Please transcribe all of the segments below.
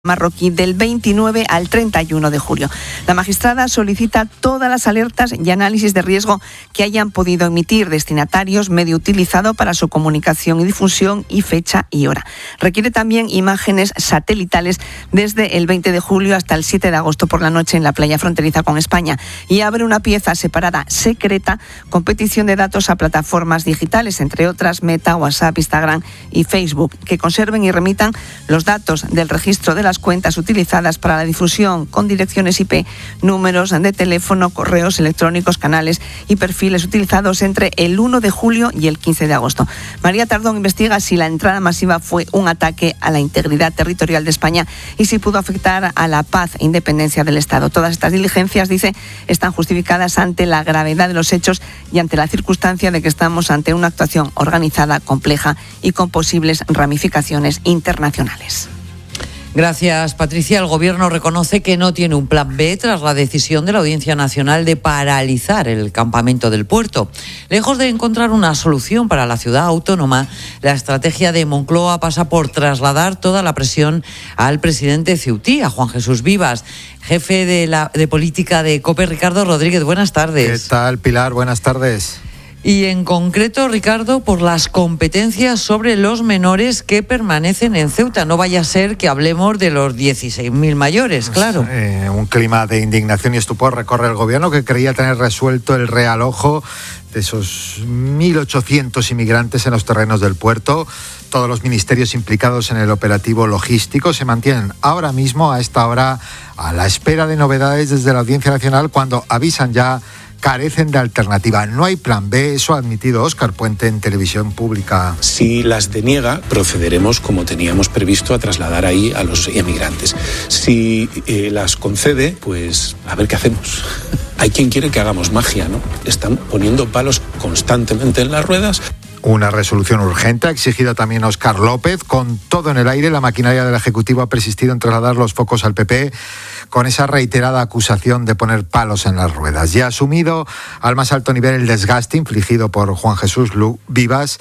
marroquí del 29 al 31 de julio. La magistrada solicita todas las alertas y análisis de riesgo que hayan podido emitir destinatarios, medio utilizado para su comunicación y difusión, y fecha y hora. Requiere también imágenes satelitales desde el 20 de julio hasta el 7 de agosto por la noche en la playa fronteriza con España, y abre una pieza separada secreta con petición de datos a plataformas digitales, entre otras Meta, WhatsApp, Instagram y Facebook, que conserven y remitan los datos del registro de las cuentas utilizadas para la difusión, con direcciones IP, números de teléfono, correos electrónicos, canales y perfiles utilizados entre el 1 de julio y el 15 de agosto. María Tardón investiga si la entrada masiva fue un ataque a la integridad territorial de España y si pudo afectar a la paz e independencia del Estado. Todas estas diligencias, dice, están justificadas ante la gravedad de los hechos y ante la circunstancia de que estamos ante una actuación organizada, compleja y con posibles ramificaciones internacionales. Gracias, Patricia. El Gobierno reconoce que no tiene un plan B tras la decisión de la Audiencia Nacional de paralizar el campamento del puerto. Lejos de encontrar una solución para la ciudad autónoma, la estrategia de Moncloa pasa por trasladar toda la presión al presidente ceutí, a Juan Jesús Vivas. Jefe de política de COPE, Ricardo Rodríguez, buenas tardes. ¿Qué tal, Pilar? Buenas tardes. Y en concreto, Ricardo, por las competencias sobre los menores que permanecen en Ceuta. No vaya a ser que hablemos de los 16.000 mayores, claro. Un clima de indignación y estupor recorre el Gobierno, que creía tener resuelto el realojo de esos 1.800 inmigrantes en los terrenos del puerto. Todos los ministerios implicados en el operativo logístico se mantienen ahora mismo, a esta hora, a la espera de novedades desde la Audiencia Nacional, cuando avisan ya carecen de alternativa. No hay plan B, eso ha admitido Óscar Puente en televisión pública. Si las deniega, procederemos como teníamos previsto a trasladar ahí a los emigrantes. Si las concede, pues a ver qué hacemos. Hay quien quiere que hagamos magia, ¿no? Están poniendo palos constantemente en las ruedas. Una resolución urgente ha exigido también Óscar López. Con todo en el aire, la maquinaria del Ejecutivo ha persistido en trasladar los focos al PP con esa reiterada acusación de poner palos en las ruedas. Ya ha asumido al más alto nivel el desgaste infligido por Juan Jesús Vivas.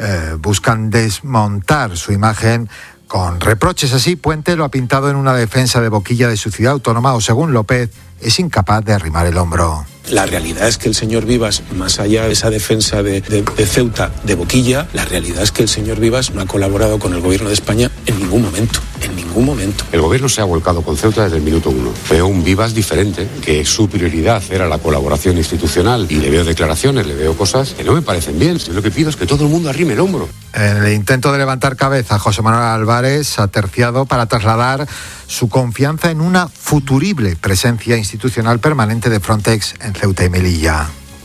Buscan desmontar su imagen con reproches. Así, Puente lo ha pintado en una defensa de boquilla de su ciudad autónoma, o según López, es incapaz de arrimar el hombro. La realidad es que el señor Vivas, más allá de esa defensa de Ceuta de boquilla, la realidad es que el señor Vivas no ha colaborado con el Gobierno de España en ningún momento. En ningún momento. El Gobierno se ha volcado con Ceuta desde el minuto 1. Veo un Vivas diferente, que su prioridad era la colaboración institucional, y le veo declaraciones, le veo cosas que no me parecen bien. Yo lo que pido es que todo el mundo arrime el hombro. En el intento de levantar cabeza, José Manuel Álvarez ha terciado para trasladar su confianza en una futurible presencia institucional permanente de Frontex en Ceuta y Melilla.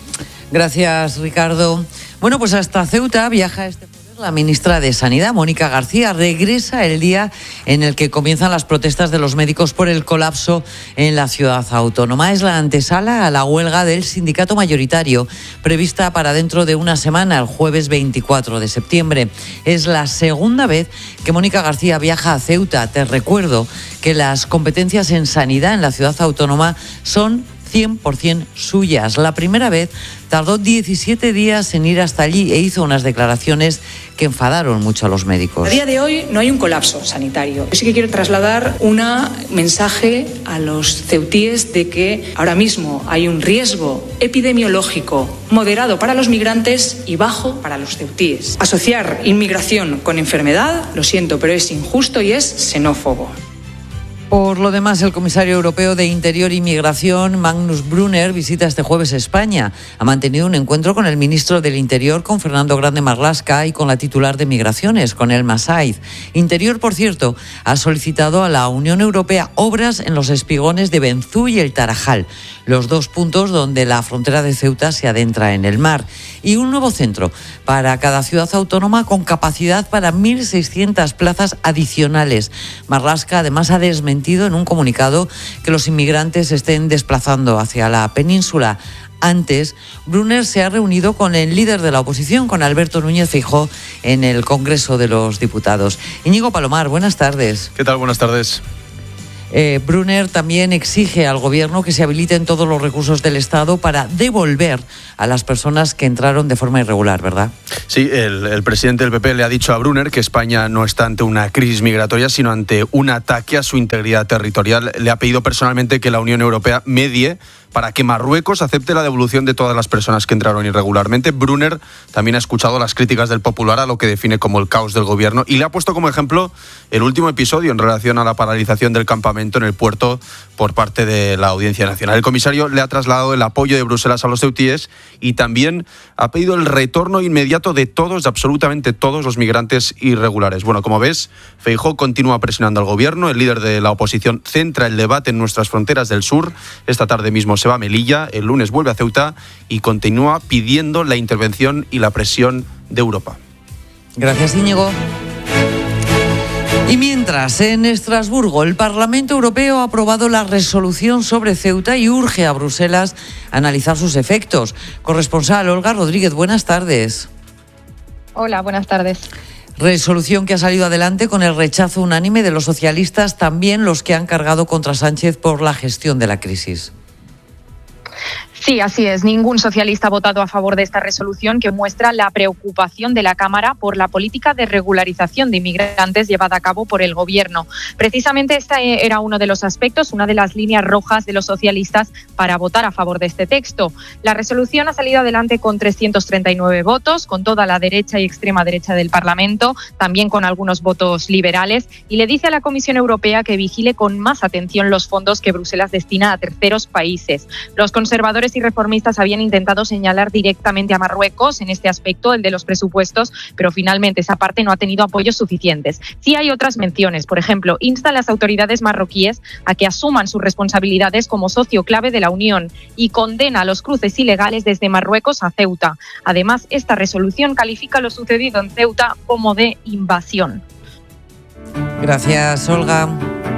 Gracias, Ricardo. Bueno, pues hasta Ceuta viaja este jueves la ministra de Sanidad, Mónica García. Regresa el día en el que comienzan las protestas de los médicos por el colapso en la ciudad autónoma. Es la antesala a la huelga del sindicato mayoritario, prevista para dentro de una semana, el jueves 24 de septiembre. Es la segunda vez que Mónica García viaja a Ceuta. Te recuerdo que las competencias en sanidad en la ciudad autónoma son 100% suyas. La primera vez tardó 17 días en ir hasta allí e hizo unas declaraciones que enfadaron mucho a los médicos. A día de hoy no hay un colapso sanitario. Yo sí que quiero trasladar un mensaje a los ceutíes de que ahora mismo hay un riesgo epidemiológico moderado para los migrantes y bajo para los ceutíes. Asociar inmigración con enfermedad, lo siento, pero es injusto y es xenófobo. Por lo demás, el comisario europeo de Interior y Migración, Magnus Brunner, visita este jueves España. Ha mantenido un encuentro con el ministro del Interior, con Fernando Grande Marlaska, y con la titular de Migraciones, con Elma Saiz. Interior, por cierto, ha solicitado a la Unión Europea obras en los espigones de Benzú y el Tarajal, los dos puntos donde la frontera de Ceuta se adentra en el mar, y un nuevo centro para cada ciudad autónoma con capacidad para 1.600 plazas adicionales. Marlaska además ha desmentido en un comunicado que los inmigrantes se estén desplazando hacia la península. Antes, Brunner se ha reunido con el líder de la oposición, con Alberto Núñez Feijóo, en el Congreso de los Diputados. Íñigo Palomar, buenas tardes. ¿Qué tal? Buenas tardes. Brunner también exige al gobierno que se habiliten todos los recursos del Estado para devolver a las personas que entraron de forma irregular, ¿verdad? Sí, el presidente del PP le ha dicho a Brunner que España no está ante una crisis migratoria, sino ante un ataque a su integridad territorial. Le ha pedido personalmente que la Unión Europea medie para que Marruecos acepte la devolución de todas las personas que entraron irregularmente. Brunner también ha escuchado las críticas del Popular a lo que define como el caos del gobierno y le ha puesto como ejemplo el último episodio en relación a la paralización del campamento en el puerto por parte de la Audiencia Nacional. El comisario le ha trasladado el apoyo de Bruselas a los ceutíes y también ha pedido el retorno inmediato de todos, de absolutamente todos los migrantes irregulares. Bueno, como ves, Feijóo continúa presionando al gobierno. El líder de la oposición centra el debate en nuestras fronteras del sur. Esta tarde mismo se va a Melilla, el lunes vuelve a Ceuta y continúa pidiendo la intervención y la presión de Europa. Gracias, Íñigo. Y mientras, en Estrasburgo, el Parlamento Europeo ha aprobado la resolución sobre Ceuta y urge a Bruselas a analizar sus efectos. Corresponsal Olga Rodríguez, buenas tardes. Hola, buenas tardes. Resolución que ha salido adelante con el rechazo unánime de los socialistas, también los que han cargado contra Sánchez por la gestión de la crisis. Sí, así es. Ningún socialista ha votado a favor de esta resolución que muestra la preocupación de la Cámara por la política de regularización de inmigrantes llevada a cabo por el Gobierno. Precisamente este era uno de los aspectos, una de las líneas rojas de los socialistas para votar a favor de este texto. La resolución ha salido adelante con 339 votos, con toda la derecha y extrema derecha del Parlamento, también con algunos votos liberales, y le dice a la Comisión Europea que vigile con más atención los fondos que Bruselas destina a terceros países. Los conservadores y reformistas habían intentado señalar directamente a Marruecos en este aspecto, el de los presupuestos, pero finalmente esa parte no ha tenido apoyos suficientes. Sí hay otras menciones, por ejemplo, insta a las autoridades marroquíes a que asuman sus responsabilidades como socio clave de la Unión y condena los cruces ilegales desde Marruecos a Ceuta. Además, esta resolución califica lo sucedido en Ceuta como de invasión. Gracias, Olga.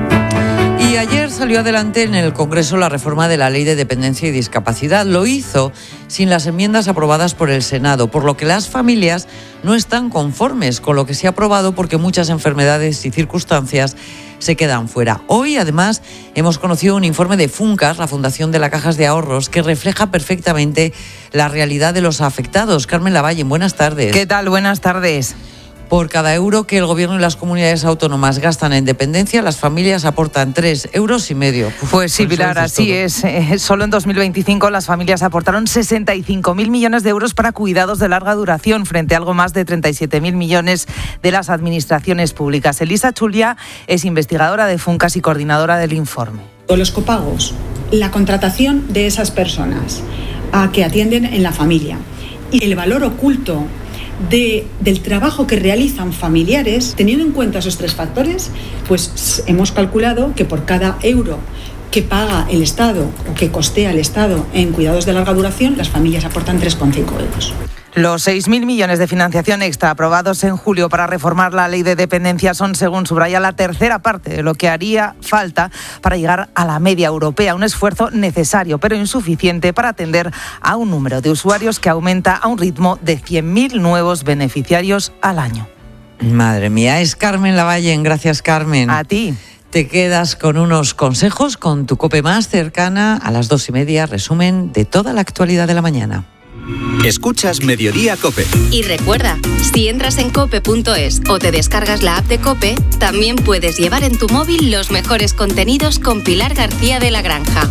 Y ayer salió adelante en el Congreso la reforma de la Ley de Dependencia y Discapacidad. Lo hizo sin las enmiendas aprobadas por el Senado, por lo que las familias no están conformes con lo que se ha aprobado porque muchas enfermedades y circunstancias se quedan fuera. Hoy, además, hemos conocido un informe de Funcas, la Fundación de las Cajas de Ahorros, que refleja perfectamente la realidad de los afectados. Carmen Lavalle, buenas tardes. ¿Qué tal? Buenas tardes. Por cada euro que el Gobierno y las comunidades autónomas gastan en dependencia, las familias aportan 3,5 euros. Pues sí, Pilar, así es. Solo en 2025 las familias aportaron 65.000 millones de euros para cuidados de larga duración, frente a algo más de 37.000 millones de las administraciones públicas. Elisa Chulia es investigadora de Funcas y coordinadora del informe. Los copagos, la contratación de esas personas que atienden en la familia y el valor oculto del trabajo que realizan familiares, teniendo en cuenta esos tres factores, pues hemos calculado que por cada euro que paga el Estado o que costea el Estado en cuidados de larga duración, las familias aportan 3,5 euros. Los 6.000 millones de financiación extra aprobados en julio para reformar la ley de dependencia son, según subraya, la tercera parte de lo que haría falta para llegar a la media europea. Un esfuerzo necesario, pero insuficiente para atender a un número de usuarios que aumenta a un ritmo de 100.000 nuevos beneficiarios al año. Madre mía, es Carmen Lavalle. Gracias, Carmen. A ti. Te quedas con unos consejos con tu COPE más cercana a las 2:30, resumen de toda la actualidad de la mañana. Escuchas Mediodía COPE. Y recuerda, si entras en cope.es o te descargas la app de COPE, también puedes llevar en tu móvil los mejores contenidos con Pilar García de la Granja.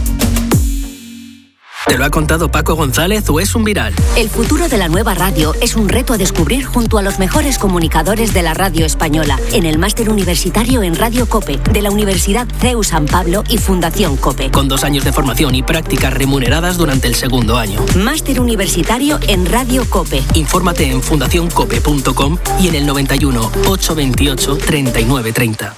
¿Te lo ha contado Paco González o es un viral? El futuro de la nueva radio es un reto a descubrir junto a los mejores comunicadores de la radio española en el máster universitario en Radio COPE de la Universidad CEU San Pablo y Fundación COPE. Con 2 años de formación y prácticas remuneradas durante el segundo año. Máster universitario en Radio COPE. Infórmate en fundacioncope.com y en el 91 828 3930.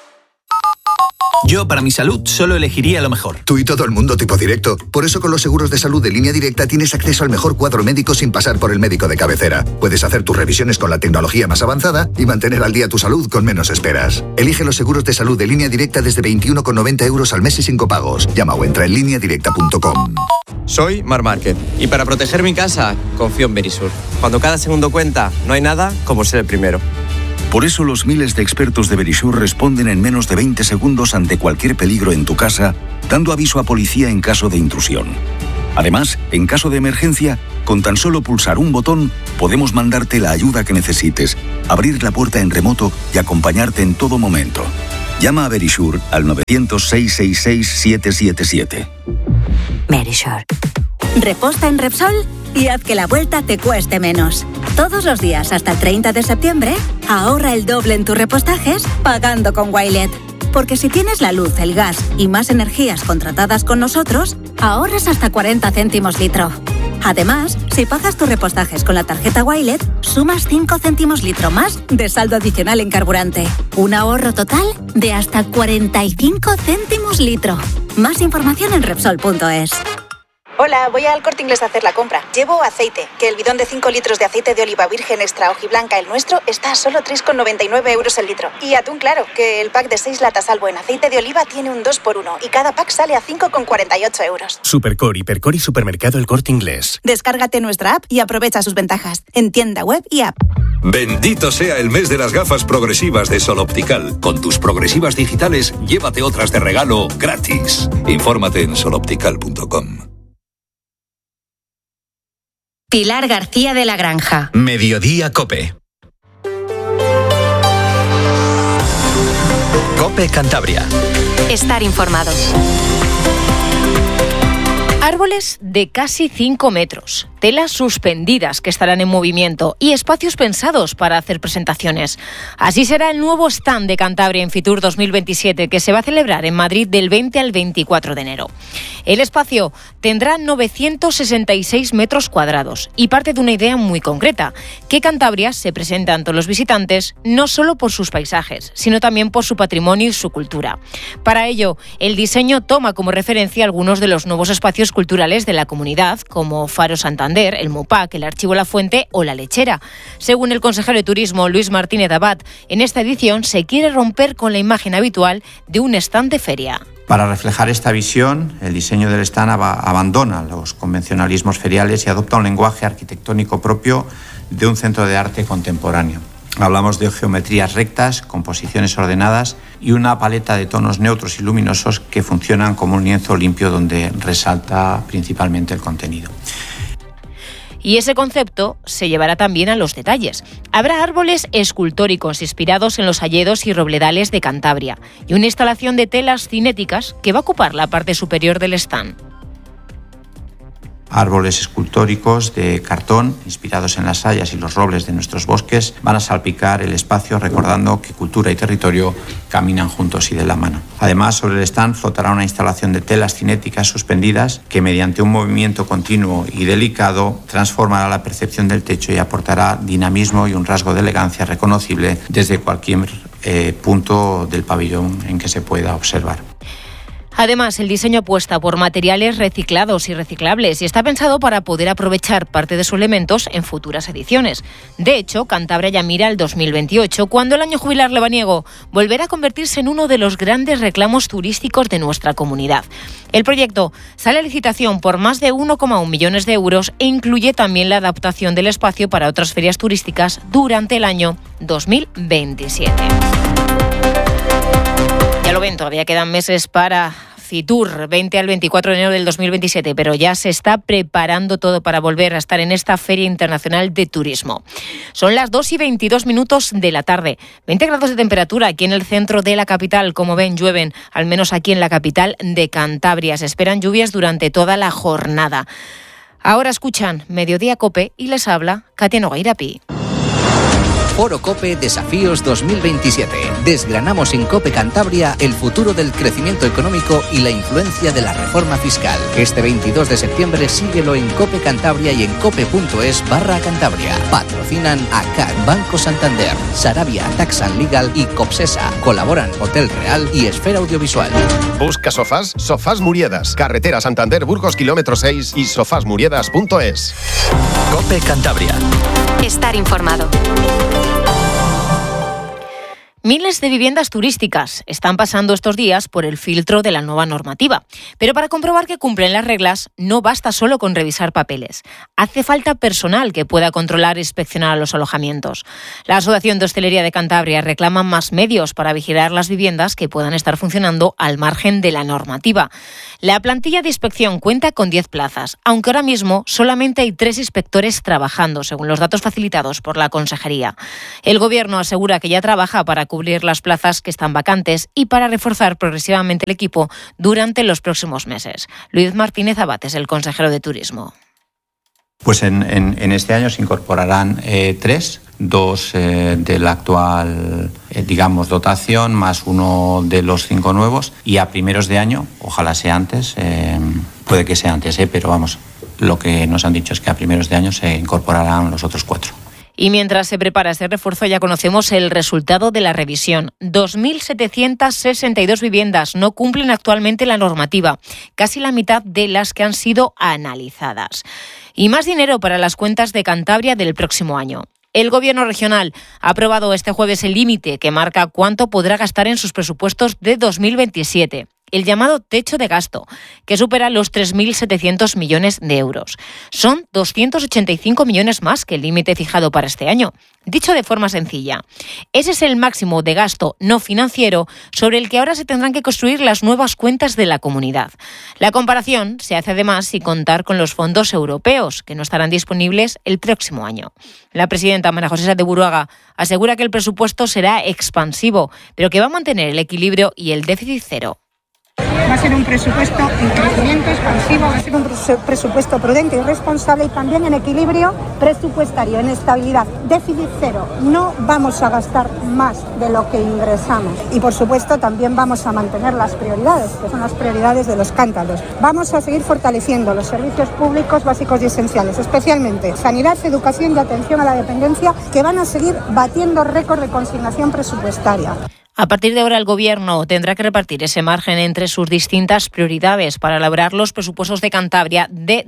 Yo, para mi salud, solo elegiría lo mejor. Tú y todo el mundo tipo directo. Por eso con los seguros de salud de Línea Directa tienes acceso al mejor cuadro médico sin pasar por el médico de cabecera. Puedes hacer tus revisiones con la tecnología más avanzada y mantener al día tu salud con menos esperas. Elige los seguros de salud de Línea Directa desde 21,90 euros al mes y sin copagos. Llama o entra en lineadirecta.com. Soy Mar Márquez y para proteger mi casa confío en Verisur. Cuando cada segundo cuenta, no hay nada como ser el primero. Por eso los miles de expertos de Verisure responden en menos de 20 segundos ante cualquier peligro en tu casa, dando aviso a policía en caso de intrusión. Además, en caso de emergencia, con tan solo pulsar un botón, podemos mandarte la ayuda que necesites, abrir la puerta en remoto y acompañarte en todo momento. Llama a Verisure al 900-666-777. Verisure. Reposta en Repsol y haz que la vuelta te cueste menos. Todos los días hasta el 30 de septiembre, ahorra el doble en tus repostajes pagando con Wilet. Porque si tienes la luz, el gas y más energías contratadas con nosotros, ahorras hasta 40 céntimos litro. Además, si pagas tus repostajes con la tarjeta Wilet, sumas 5 céntimos litro más de saldo adicional en carburante. Un ahorro total de hasta 45 céntimos litro. Más información en Repsol.es. Hola, voy al Corte Inglés a hacer la compra. Llevo aceite, que el bidón de 5 litros de aceite de oliva virgen extra hojiblanca, el nuestro, está a solo 3,99 € el litro. Y atún claro, que el pack de 6 latas Albo en aceite de oliva tiene un 2x1 y cada pack sale a 5,48 €. Supercor, Hipercor y Supermercado El Corte Inglés. Descárgate nuestra app y aprovecha sus ventajas en tienda web y app. Bendito sea el mes de las gafas progresivas de Sol Optical. Con tus progresivas digitales, llévate otras de regalo gratis. Infórmate en soloptical.com. Pilar García de la Granja. Mediodía COPE. COPE Cantabria. Estar informado. Árboles de casi 5 metros, telas suspendidas que estarán en movimiento y espacios pensados para hacer presentaciones. Así será el nuevo stand de Cantabria en Fitur 2027, que se va a celebrar en Madrid del 20 al 24 de enero. El espacio tendrá 966 metros cuadrados y parte de una idea muy concreta, que Cantabria se presenta ante los visitantes no solo por sus paisajes, sino también por su patrimonio y su cultura. Para ello, el diseño toma como referencia algunos de los nuevos espacios culturales de la comunidad, como Faro Santander, el MUPAC, el Archivo La Fuente o La Lechera. Según el consejero de Turismo, Luis Martínez Abad, en esta edición se quiere romper con la imagen habitual de un stand de feria. Para reflejar esta visión, el diseño del stand abandona los convencionalismos feriales y adopta un lenguaje arquitectónico propio de un centro de arte contemporáneo. Hablamos de geometrías rectas, composiciones ordenadas y una paleta de tonos neutros y luminosos que funcionan como un lienzo limpio donde resalta principalmente el contenido. Y ese concepto se llevará también a los detalles. Habrá árboles escultóricos inspirados en los hayedos y robledales de Cantabria y una instalación de telas cinéticas que va a ocupar la parte superior del stand. Árboles escultóricos de cartón, inspirados en las hayas y los robles de nuestros bosques, van a salpicar el espacio recordando que cultura y territorio caminan juntos y de la mano. Además, sobre el stand flotará una instalación de telas cinéticas suspendidas que, mediante un movimiento continuo y delicado, transformará la percepción del techo y aportará dinamismo y un rasgo de elegancia reconocible desde cualquier punto del pabellón en que se pueda observar. Además, el diseño apuesta por materiales reciclados y reciclables y está pensado para poder aprovechar parte de sus elementos en futuras ediciones. De hecho, Cantabria ya mira al 2028, cuando el año jubilar lebaniego volverá a convertirse en uno de los grandes reclamos turísticos de nuestra comunidad. El proyecto sale a licitación por más de 1,1 millones de euros e incluye también la adaptación del espacio para otras ferias turísticas durante el año 2027. Ya lo ven, todavía quedan meses para Fitur, 20 al 24 de enero del 2027, pero ya se está preparando todo para volver a estar en esta Feria Internacional de Turismo. Son las 2:22 de la tarde, 20 grados de temperatura aquí en el centro de la capital. Como ven, llueven, al menos aquí en la capital de Cantabria. Se esperan lluvias durante toda la jornada. Ahora escuchan Mediodía COPE y les habla Katia Nogueirapi. Foro COPE Desafíos 2027. Desgranamos en COPE Cantabria el futuro del crecimiento económico y la influencia de la reforma fiscal. Este 22 de septiembre síguelo en COPE Cantabria y en cope.es/Cantabria. Patrocinan ACAD, Banco Santander, Sarabia, Taxan Legal y Copsesa. Colaboran Hotel Real y Esfera Audiovisual. Busca sofás, Sofás Muriedas. Carretera Santander, Burgos, kilómetro 6 y sofasmuriedas.es. COPE Cantabria. Estar informado. Miles de viviendas turísticas están pasando estos días por el filtro de la nueva normativa. Pero para comprobar que cumplen las reglas, no basta solo con revisar papeles. Hace falta personal que pueda controlar e inspeccionar los alojamientos. La Asociación de Hostelería de Cantabria reclama más medios para vigilar las viviendas que puedan estar funcionando al margen de la normativa. La plantilla de inspección cuenta con 10 plazas, aunque ahora mismo solamente hay 3 inspectores trabajando, según los datos facilitados por la Consejería. El Gobierno asegura que ya trabaja para cubrir las plazas que están vacantes y para reforzar progresivamente el equipo durante los próximos meses. Luis Martínez Abad es el consejero de Turismo. Pues en este año se incorporarán 3, 2 de la actual, dotación, más 1 de los 5 nuevos, y a primeros de año, ojalá sea antes, puede que sea antes, pero vamos, lo que nos han dicho es que a primeros de año se incorporarán los otros 4. Y mientras se prepara este refuerzo, ya conocemos el resultado de la revisión. 2.762 viviendas no cumplen actualmente la normativa, casi la mitad de las que han sido analizadas. Y más dinero para las cuentas de Cantabria del próximo año. El Gobierno regional ha aprobado este jueves el límite que marca cuánto podrá gastar en sus presupuestos de 2027. El llamado techo de gasto, que supera los 3.700 millones de euros. Son 285 millones más que el límite fijado para este año. Dicho de forma sencilla, ese es el máximo de gasto no financiero sobre el que ahora se tendrán que construir las nuevas cuentas de la comunidad. La comparación se hace además sin contar con los fondos europeos, que no estarán disponibles el próximo año. La presidenta María José Sáenz de Buruaga asegura que el presupuesto será expansivo, pero que va a mantener el equilibrio y el déficit cero. Va a ser un presupuesto en crecimiento expansivo, va a ser un presupuesto prudente y responsable y también en equilibrio presupuestario, en estabilidad, déficit cero. No vamos a gastar más de lo que ingresamos y por supuesto también vamos a mantener las prioridades, que son las prioridades de los cántabros. Vamos a seguir fortaleciendo los servicios públicos básicos y esenciales, especialmente sanidad, educación y atención a la dependencia, que van a seguir batiendo récord de consignación presupuestaria. A partir de ahora, el Gobierno tendrá que repartir ese margen entre sus distintas prioridades para elaborar los presupuestos de Cantabria de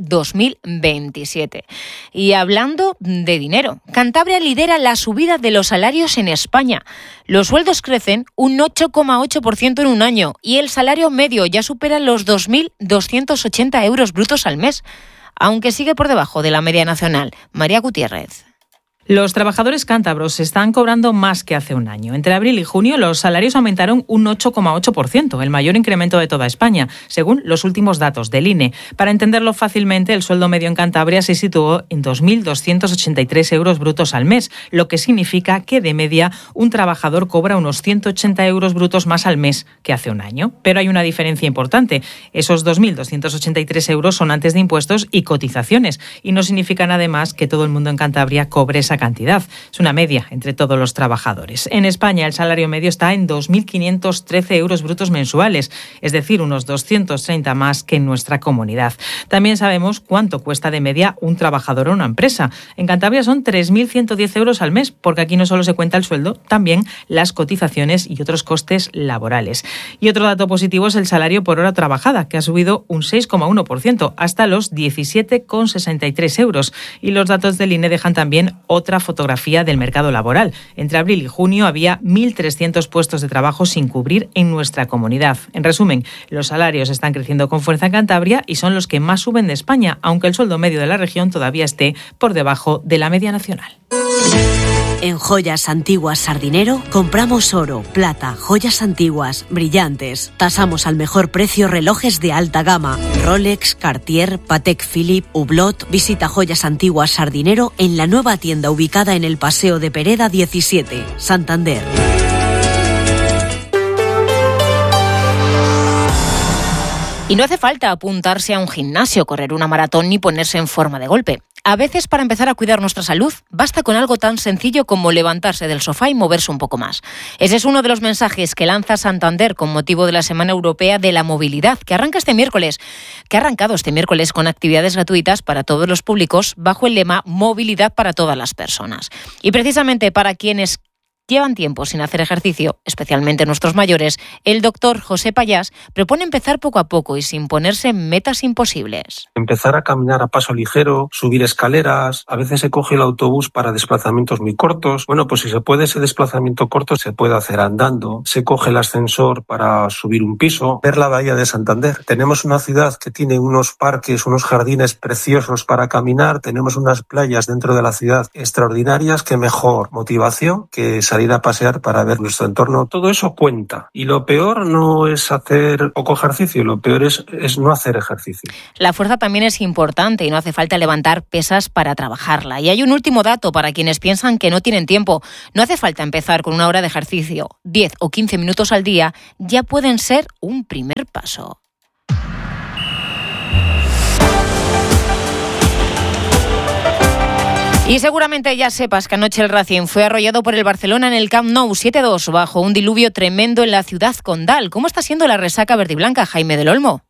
2027. Y hablando de dinero, Cantabria lidera la subida de los salarios en España. Los sueldos crecen un 8,8% en un año y el salario medio ya supera los 2.280 euros brutos al mes, aunque sigue por debajo de la media nacional. María Gutiérrez. Los trabajadores cántabros están cobrando más que hace un año. Entre abril y junio los salarios aumentaron un 8,8%, el mayor incremento de toda España, según los últimos datos del INE. Para entenderlo fácilmente, el sueldo medio en Cantabria se situó en 2.283 euros brutos al mes, lo que significa que de media un trabajador cobra unos 180 euros brutos más al mes que hace un año. Pero hay una diferencia importante. Esos 2.283 euros son antes de impuestos y cotizaciones y no significan además que todo el mundo en Cantabria cobre esa cantidad. Es una media entre todos los trabajadores. En España el salario medio está en 2.513 euros brutos mensuales, es decir, unos 230 más que en nuestra comunidad. También sabemos cuánto cuesta de media un trabajador o una empresa. En Cantabria son 3.110 euros al mes, porque aquí no solo se cuenta el sueldo, también las cotizaciones y otros costes laborales. Y otro dato positivo es el salario por hora trabajada, que ha subido un 6,1% hasta los 17,63 euros. Y los datos del INE dejan también otra fotografía del mercado laboral. Entre abril y junio había 1.300 puestos de trabajo sin cubrir en nuestra comunidad. En resumen, los salarios están creciendo con fuerza en Cantabria y son los que más suben de España, aunque el sueldo medio de la región todavía esté por debajo de la media nacional. En Joyas Antiguas Sardinero compramos oro, plata, joyas antiguas, brillantes. Tasamos al mejor precio relojes de alta gama. Rolex, Cartier, Patek Philippe, Hublot. Visita Joyas Antiguas Sardinero en la nueva tienda ubicada en el Paseo de Pereda 17, Santander. Y no hace falta apuntarse a un gimnasio, correr una maratón ni ponerse en forma de golpe. A veces, para empezar a cuidar nuestra salud, basta con algo tan sencillo como levantarse del sofá y moverse un poco más. Ese es uno de los mensajes que lanza Santander con motivo de la Semana Europea de la Movilidad, que ha arrancado este miércoles con actividades gratuitas para todos los públicos bajo el lema Movilidad para todas las personas. Y precisamente para quienes llevan tiempo sin hacer ejercicio, especialmente nuestros mayores, el doctor José Payás propone empezar poco a poco y sin ponerse metas imposibles. Empezar a caminar a paso ligero, subir escaleras, a veces se coge el autobús para desplazamientos muy cortos. Bueno, pues si se puede ese desplazamiento corto, se puede hacer andando. Se coge el ascensor para subir un piso, ver la bahía de Santander. Tenemos una ciudad que tiene unos parques, unos jardines preciosos para caminar, tenemos unas playas dentro de la ciudad extraordinarias. Qué mejor motivación que salir a pasear para ver nuestro entorno. Todo eso cuenta. Y lo peor no es hacer poco ejercicio, lo peor es no hacer ejercicio. La fuerza también es importante y no hace falta levantar pesas para trabajarla. Y hay un último dato para quienes piensan que no tienen tiempo. No hace falta empezar con una hora de ejercicio. 10 o 15 minutos al día ya pueden ser un primer paso. Y seguramente ya sepas que anoche el Racing fue arrollado por el Barcelona en el Camp Nou 7-2 bajo un diluvio tremendo en la ciudad condal. ¿Cómo está siendo la resaca verdiblanca, Jaime del Olmo?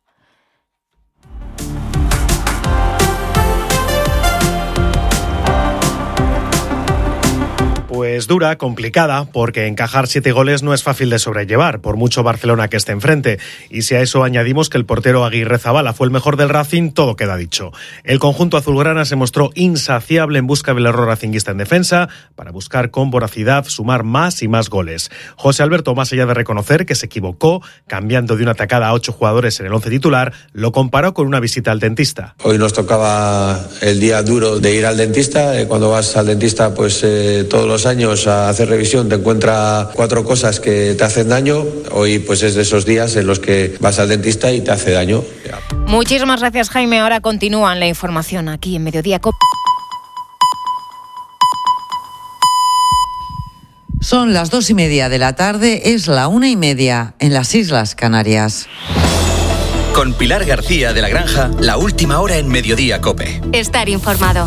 Pues dura, complicada, porque encajar 7 goles no es fácil de sobrellevar, por mucho Barcelona que esté enfrente. Y si a eso añadimos que el portero Aguirrezabala fue el mejor del Racing, todo queda dicho. El conjunto azulgrana se mostró insaciable en busca del error racinguista en defensa, para buscar con voracidad sumar más y más goles. José Alberto, más allá de reconocer que se equivocó, cambiando de una atacada a 8 jugadores en el 11 titular, lo comparó con una visita al dentista. Hoy nos tocaba el día duro de ir al dentista. Cuando vas al dentista, pues todos los años a hacer revisión te encuentra 4 cosas que te hacen daño. Hoy pues es de esos días en los que vas al dentista y te hace daño. Muchísimas gracias, Jaime. Ahora continúan la información aquí en Mediodía Cope. Son las 2:30 de la tarde, es la 1:30 en las Islas Canarias. Con Pilar García de la Granja, la última hora en Mediodía Cope. Estar informado.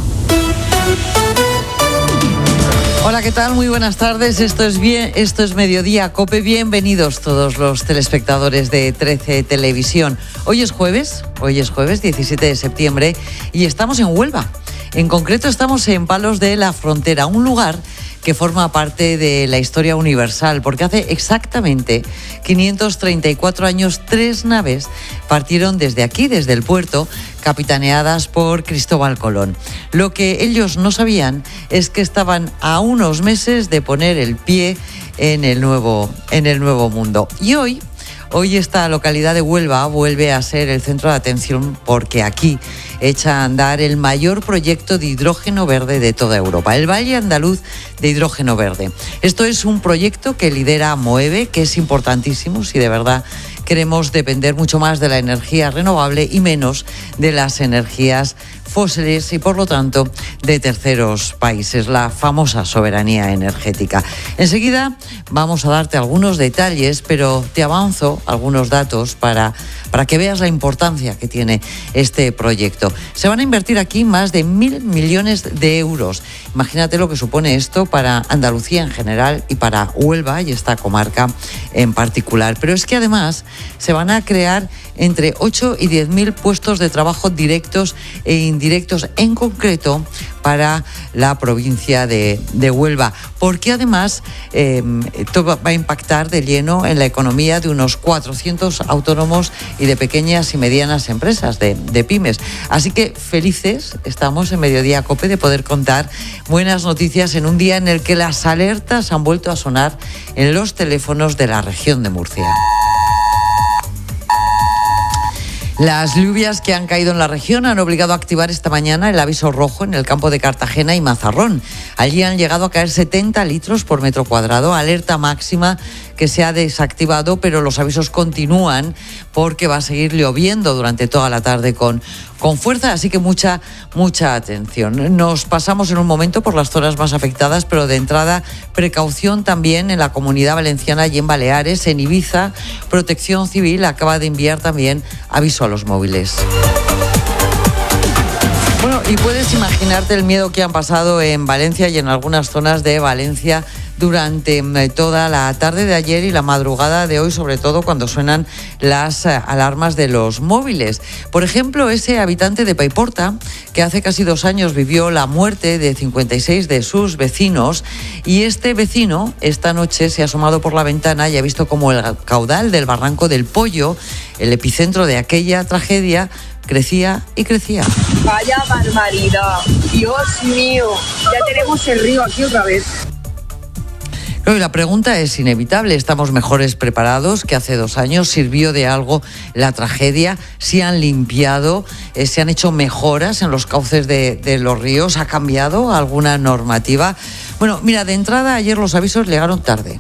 Hola, ¿qué tal? Muy buenas tardes. Esto es Mediodía Cope. Bienvenidos todos los telespectadores de 13 Televisión. Hoy es jueves 17 de septiembre y estamos en Huelva. En concreto estamos en Palos de la Frontera, un lugar que forma parte de la historia universal, porque hace exactamente 534 años 3 naves partieron desde aquí, desde el puerto, capitaneadas por Cristóbal Colón. Lo que ellos no sabían es que estaban a unos meses de poner el pie en el nuevo mundo. Y hoy esta localidad de Huelva vuelve a ser el centro de atención porque aquí echa a andar el mayor proyecto de hidrógeno verde de toda Europa, el Valle Andaluz de Hidrógeno Verde. Esto es un proyecto que lidera Moeve, que es importantísimo si de verdad queremos depender mucho más de la energía renovable y menos de las energías fósiles y, por lo tanto, de terceros países, la famosa soberanía energética. Enseguida vamos a darte algunos detalles, pero te avanzo algunos datos para que veas la importancia que tiene este proyecto. Se van a invertir aquí más de 1.000 millones de euros. Imagínate lo que supone esto para Andalucía en general y para Huelva y esta comarca en particular. Pero es que además se van a crear entre 8 y 10.000 puestos de trabajo directos e indirectos, en concreto para la provincia de Huelva, porque además esto va a impactar de lleno en la economía de unos 400 autónomos y de pequeñas y medianas empresas, de pymes. Así que felices estamos en Mediodía Cope de poder contar buenas noticias en un día en el que las alertas han vuelto a sonar en los teléfonos de la región de Murcia. Las lluvias que han caído en la región han obligado a activar esta mañana el aviso rojo en el campo de Cartagena y Mazarrón. Allí han llegado a caer 70 litros por metro cuadrado, alerta máxima que se ha desactivado, pero los avisos continúan porque va a seguir lloviendo durante toda la tarde con fuerza, así que mucha atención. Nos pasamos en un momento por las zonas más afectadas, pero de entrada precaución también en la Comunidad Valenciana y en Baleares. En Ibiza, Protección Civil acaba de enviar también aviso a los móviles. Bueno, y puedes imaginarte el miedo que han pasado en Valencia y en algunas zonas de Valencia durante toda la tarde de ayer y la madrugada de hoy, sobre todo cuando suenan las alarmas de los móviles. Por ejemplo, ese habitante de Paiporta, que hace casi 2 años vivió la muerte de 56 de sus vecinos, y este vecino esta noche se ha asomado por la ventana y ha visto como el caudal del Barranco del Pollo, el epicentro de aquella tragedia, crecía y crecía. Vaya barbaridad, Dios mío, ya tenemos el río aquí otra vez. Y la pregunta es inevitable, ¿estamos mejores preparados que hace 2 años? ¿Sirvió de algo la tragedia? ¿Se han limpiado? ¿Se han hecho mejoras en los cauces de los ríos? ¿Ha cambiado alguna normativa? Bueno, mira, de entrada ayer los avisos llegaron tarde.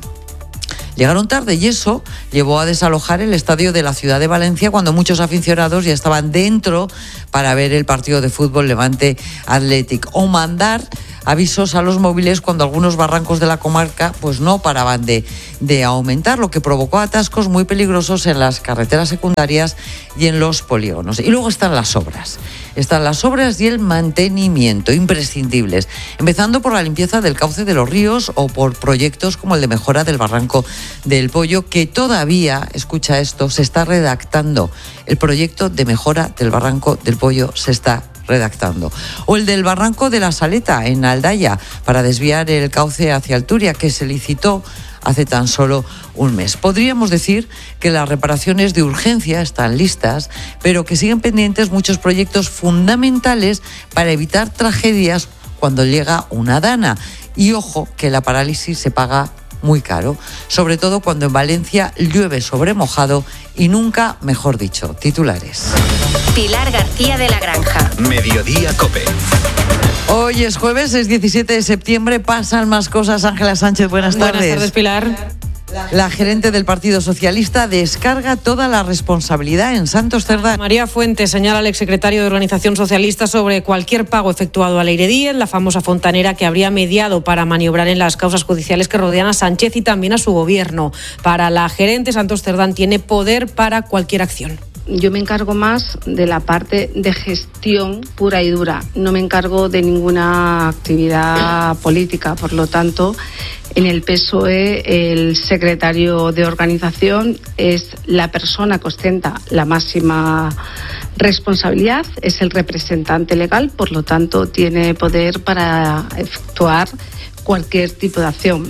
Y eso llevó a desalojar el estadio de la ciudad de Valencia cuando muchos aficionados ya estaban dentro para ver el partido de fútbol Levante Athletic, o mandar avisos a los móviles cuando algunos barrancos de la comarca pues no paraban de aumentar, lo que provocó atascos muy peligrosos en las carreteras secundarias y en los polígonos. Y luego están las obras. Están las obras y el mantenimiento imprescindibles, empezando por la limpieza del cauce de los ríos o por proyectos como el de mejora del Barranco del Pollo, que todavía, escucha esto, se está redactando. El proyecto de mejora del Barranco del Pollo se está redactando. O el del Barranco de la Saleta, en Aldaya, para desviar el cauce hacia Alturia, que se licitó hace tan solo un mes. Podríamos decir que las reparaciones de urgencia están listas, pero que siguen pendientes muchos proyectos fundamentales para evitar tragedias cuando llega una dana. Y ojo, que la parálisis se paga muy caro, sobre todo cuando en Valencia llueve sobre mojado y nunca mejor dicho. Titulares. Pilar García de la Granja. Mediodía COPE. Hoy es jueves, es 17 de septiembre, pasan más cosas. Ángela Sánchez, buenas tardes. Buenas tardes, Pilar. La gerente del Partido Socialista descarga toda la responsabilidad en Santos Cerdán. María Fuentes señala al exsecretario de Organización Socialista sobre cualquier pago efectuado a Leire Díez, la famosa fontanera que habría mediado para maniobrar en las causas judiciales que rodean a Sánchez y también a su gobierno. Para la gerente, Santos Cerdán tiene poder para cualquier acción. Yo me encargo más de la parte de gestión pura y dura. No me encargo de ninguna actividad política. Por lo tanto, en el PSOE, el secretario de organización es la persona que ostenta la máxima responsabilidad, es el representante legal, por lo tanto, tiene poder para efectuar cualquier tipo de acción.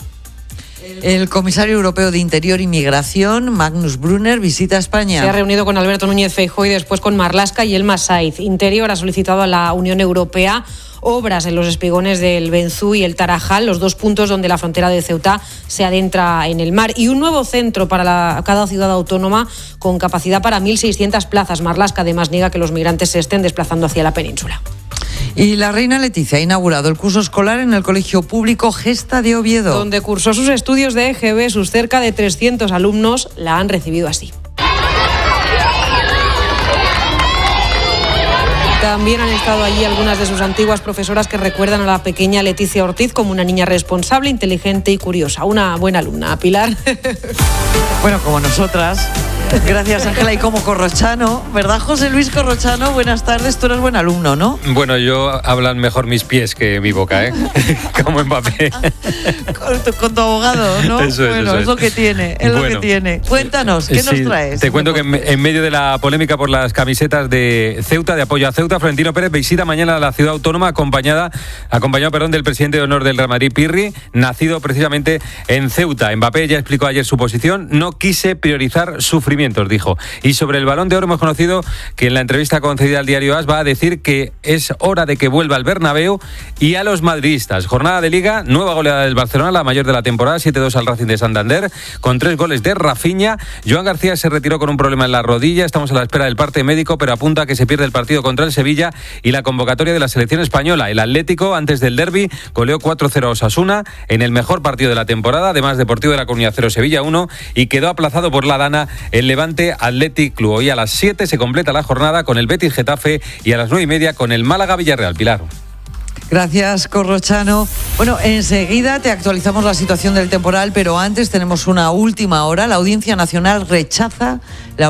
El comisario europeo de Interior y Migración, Magnus Brunner, visita España. Se ha reunido con Alberto Núñez Feijóo y después con Marlaska y Elma Saiz. Interior ha solicitado a la Unión Europea obras en los espigones del Benzú y el Tarajal, los 2 puntos donde la frontera de Ceuta se adentra en el mar, y un nuevo centro para cada ciudad autónoma con capacidad para 1.600 plazas. Marlaska además niega que los migrantes se estén desplazando hacia la península. Y la reina Leticia ha inaugurado el curso escolar en el Colegio Público Gesta de Oviedo, donde cursó sus estudios de EGB. Sus cerca de 300 alumnos la han recibido así. También han estado allí algunas de sus antiguas profesoras que recuerdan a la pequeña Leticia Ortiz como una niña responsable, inteligente y curiosa. Una buena alumna. Pilar. Bueno, como nosotras. Gracias, Ángela. Y como Corrochano, ¿verdad, José Luis Corrochano? Buenas tardes, tú eres buen alumno, ¿no? Bueno, hablan mejor mis pies que mi boca, ¿eh? Como Mbappé. Con tu abogado, ¿no? Eso es, bueno, eso es. Es lo que tiene, es lo que tiene. Cuéntanos, ¿qué nos traes? Te cuento que en medio de la polémica por las camisetas de Ceuta, de apoyo a Ceuta, Florentino Pérez visita mañana a la ciudad autónoma acompañado del presidente de honor del Real Madrid, Pirri, nacido precisamente en Ceuta. Mbappé ya explicó ayer su posición: no quise priorizar sufrimientos, dijo. Y sobre el Balón de Oro hemos conocido que en la entrevista concedida al diario AS va a decir que es hora de que vuelva al Bernabéu y a los madridistas. Jornada de Liga, nueva goleada del Barcelona, la mayor de la temporada, 7-2 al Racing de Santander, con 3 goles de Rafinha. Joan García se retiró con un problema en la rodilla, estamos a la espera del parte médico, pero apunta a que se pierde el partido contra el Sevilla y la convocatoria de la selección española. El Atlético, antes del derbi, goleó 4-0 a Osasuna en el mejor partido de la temporada, además Deportivo de la Comunidad 0, Sevilla 1, y quedó aplazado por la dana el Levante Athletic Club. Hoy a las 7 se completa la jornada con el Betis Getafe y a las 9:30 con el Málaga Villarreal. Pilar. Gracias, Corrochano. Bueno, enseguida te actualizamos la situación del temporal, pero antes tenemos una última hora. La Audiencia Nacional rechaza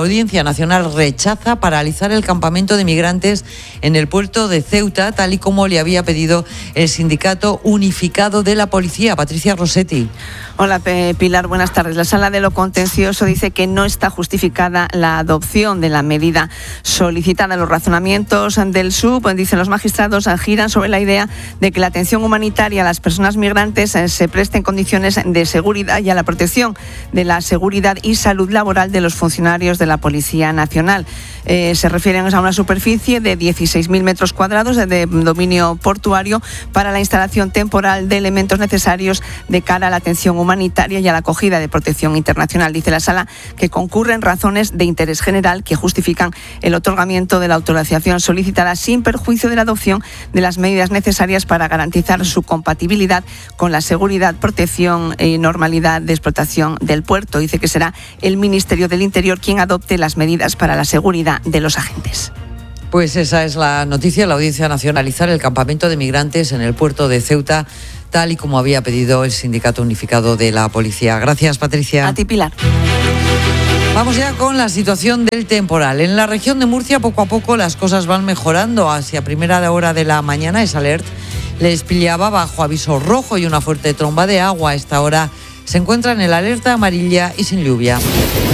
paralizar el campamento de migrantes en el puerto de Ceuta, tal y como le había pedido el Sindicato Unificado de la Policía. Patricia Rossetti. Hola, Pilar, buenas tardes. La Sala de lo Contencioso dice que no está justificada la adopción de la medida solicitada. Los razonamientos del SUP, dicen los magistrados, giran sobre la idea de que la atención humanitaria a las personas migrantes se preste en condiciones de seguridad y a la protección de la seguridad y salud laboral de los funcionarios de la Policía Nacional. Se refieren a una superficie de 16.000 metros cuadrados de dominio portuario para la instalación temporal de elementos necesarios de cara a la atención humanitaria y a la acogida de protección internacional. Dice la Sala que concurren razones de interés general que justifican el otorgamiento de la autorización solicitada sin perjuicio de la adopción de las medidas necesarias para garantizar su compatibilidad con la seguridad, protección y normalidad de explotación del puerto. Dice que será el Ministerio del Interior quien adopte las medidas para la seguridad de los agentes. Pues esa es la noticia. La Audiencia Nacional analizar el campamento de migrantes en el puerto de Ceuta, tal y como había pedido el Sindicato Unificado de la Policía. Gracias, Patricia. A ti, Pilar. Vamos ya con la situación del temporal. En la región de Murcia, poco a poco las cosas van mejorando. Hacia primera hora de la mañana, esa alert les pillaba bajo aviso rojo y una fuerte tromba de agua. A esta hora se encuentran en la alerta amarilla y sin lluvia.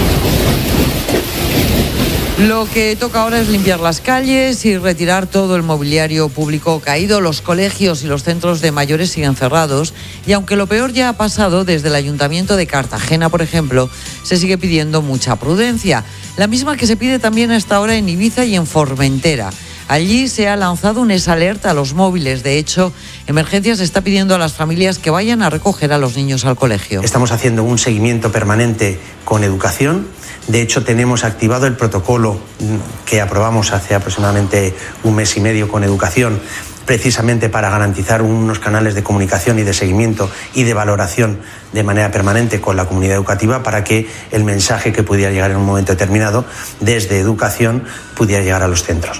Lo que toca ahora es limpiar las calles y retirar todo el mobiliario público caído. Los colegios y los centros de mayores siguen cerrados y aunque lo peor ya ha pasado, desde el Ayuntamiento de Cartagena, por ejemplo, se sigue pidiendo mucha prudencia. La misma que se pide también a esta hora en Ibiza y en Formentera. Allí se ha lanzado un alerta a los móviles. De hecho, Emergencias está pidiendo a las familias que vayan a recoger a los niños al colegio. Estamos haciendo un seguimiento permanente con educación. De hecho, tenemos activado el protocolo que aprobamos hace aproximadamente un mes y medio con educación, precisamente para garantizar unos canales de comunicación y de seguimiento y de valoración de manera permanente con la comunidad educativa para que el mensaje que pudiera llegar en un momento determinado desde educación pudiera llegar a los centros.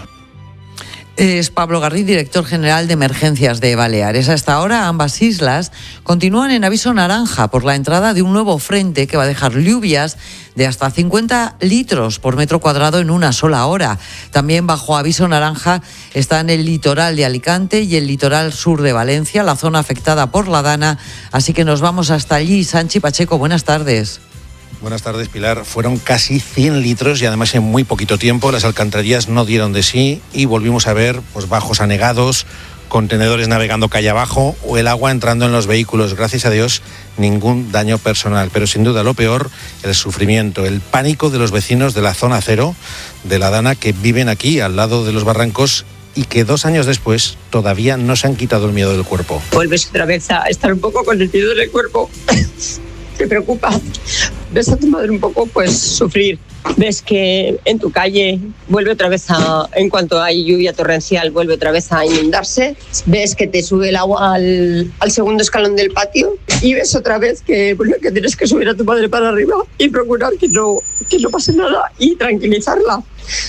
Es Pablo Garriz, director general de Emergencias de Baleares. Hasta ahora ambas islas continúan en aviso naranja por la entrada de un nuevo frente que va a dejar lluvias de hasta 50 litros por metro cuadrado en una sola hora. También bajo aviso naranja están el litoral de Alicante y el litoral sur de Valencia, la zona afectada por la Dana. Así que nos vamos hasta allí. Sanchi Pacheco, buenas tardes. Buenas tardes, Pilar. Fueron casi 100 litros y además en muy poquito tiempo. Las alcantarillas no dieron de sí y volvimos a ver bajos anegados, contenedores navegando calle abajo o el agua entrando en los vehículos. Gracias a Dios, ningún daño personal. Pero sin duda lo peor, el sufrimiento, el pánico de los vecinos de la zona cero de la Dana que viven aquí al lado de los barrancos y que 2 años después todavía no se han quitado el miedo del cuerpo. Vuelves otra vez a estar un poco con el miedo del cuerpo. Te preocupa, ves a tu madre un poco sufrir, ves que en tu calle vuelve otra vez en cuanto hay lluvia torrencial, vuelve otra vez a inundarse, ves que te sube el agua al segundo escalón del patio y ves otra vez que tienes que subir a tu madre para arriba y procurar que no pase nada y tranquilizarla.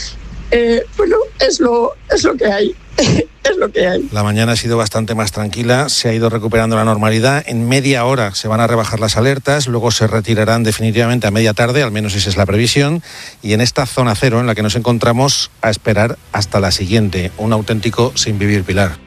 Es lo que hay. Es lo que hay. La mañana ha sido bastante más tranquila, se ha ido recuperando la normalidad. En media hora se van a rebajar las alertas, luego se retirarán definitivamente a media tarde, al menos esa es la previsión. Y en esta zona cero en la que nos encontramos, a esperar hasta la siguiente. Un auténtico sin vivir, Pilar.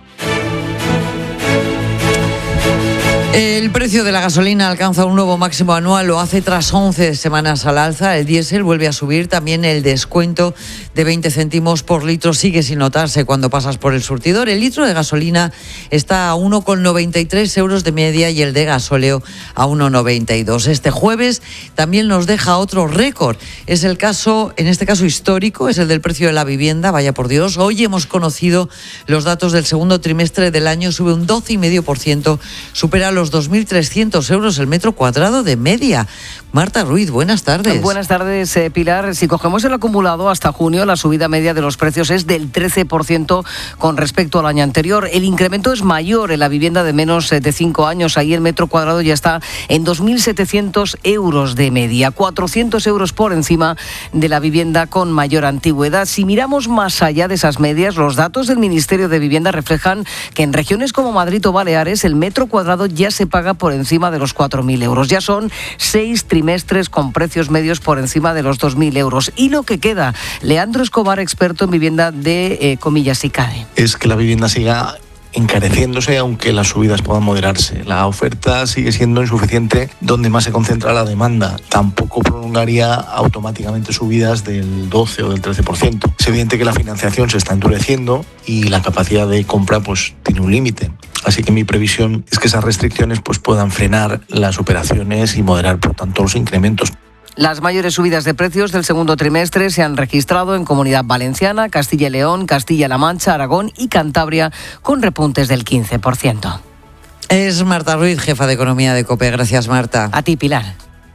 El precio de la gasolina alcanza un nuevo máximo anual, lo hace tras 11 semanas al alza. El diésel vuelve a subir, también el descuento de 20 céntimos por litro sigue sin notarse cuando pasas por el surtidor. El litro de gasolina está a 1,93 euros de media y el de gasóleo a 1,92. Este jueves también nos deja otro récord. Es el caso, en este caso histórico, es el del precio de la vivienda. Vaya por Dios, hoy hemos conocido los datos del segundo trimestre del año, sube un 12,5%, supera los los 2.300 euros el metro cuadrado de media. Marta Ruiz, buenas tardes. Buenas tardes, Pilar. Si cogemos el acumulado hasta junio, la subida media de los precios es del 13% con respecto al año anterior. El incremento es mayor en la vivienda de menos de 5 años. Ahí el metro cuadrado ya está en 2.700 euros de media, 400 euros por encima de la vivienda con mayor antigüedad. Si miramos más allá de esas medias, los datos del Ministerio de Vivienda reflejan que en regiones como Madrid o Baleares el metro cuadrado ya se paga por encima de los 4.000 euros. Ya son 6 trimestres con precios medios por encima de los 2.000 euros. Y lo que queda, Leandro Escobar, experto en vivienda de Comillas y CADE. Es que la vivienda siga encareciéndose, aunque las subidas puedan moderarse. La oferta sigue siendo insuficiente donde más se concentra la demanda. Tampoco prolongaría automáticamente subidas del 12 o del 13%. Es evidente que la financiación se está endureciendo y la capacidad de compra pues tiene un límite. Así que mi previsión es que esas restricciones pues puedan frenar las operaciones y moderar, por tanto, los incrementos. Las mayores subidas de precios del segundo trimestre se han registrado en Comunidad Valenciana, Castilla y León, Castilla-La Mancha, Aragón y Cantabria, con repuntes del 15%. Es Marta Ruiz, jefa de Economía de COPE. Gracias, Marta. A ti, Pilar.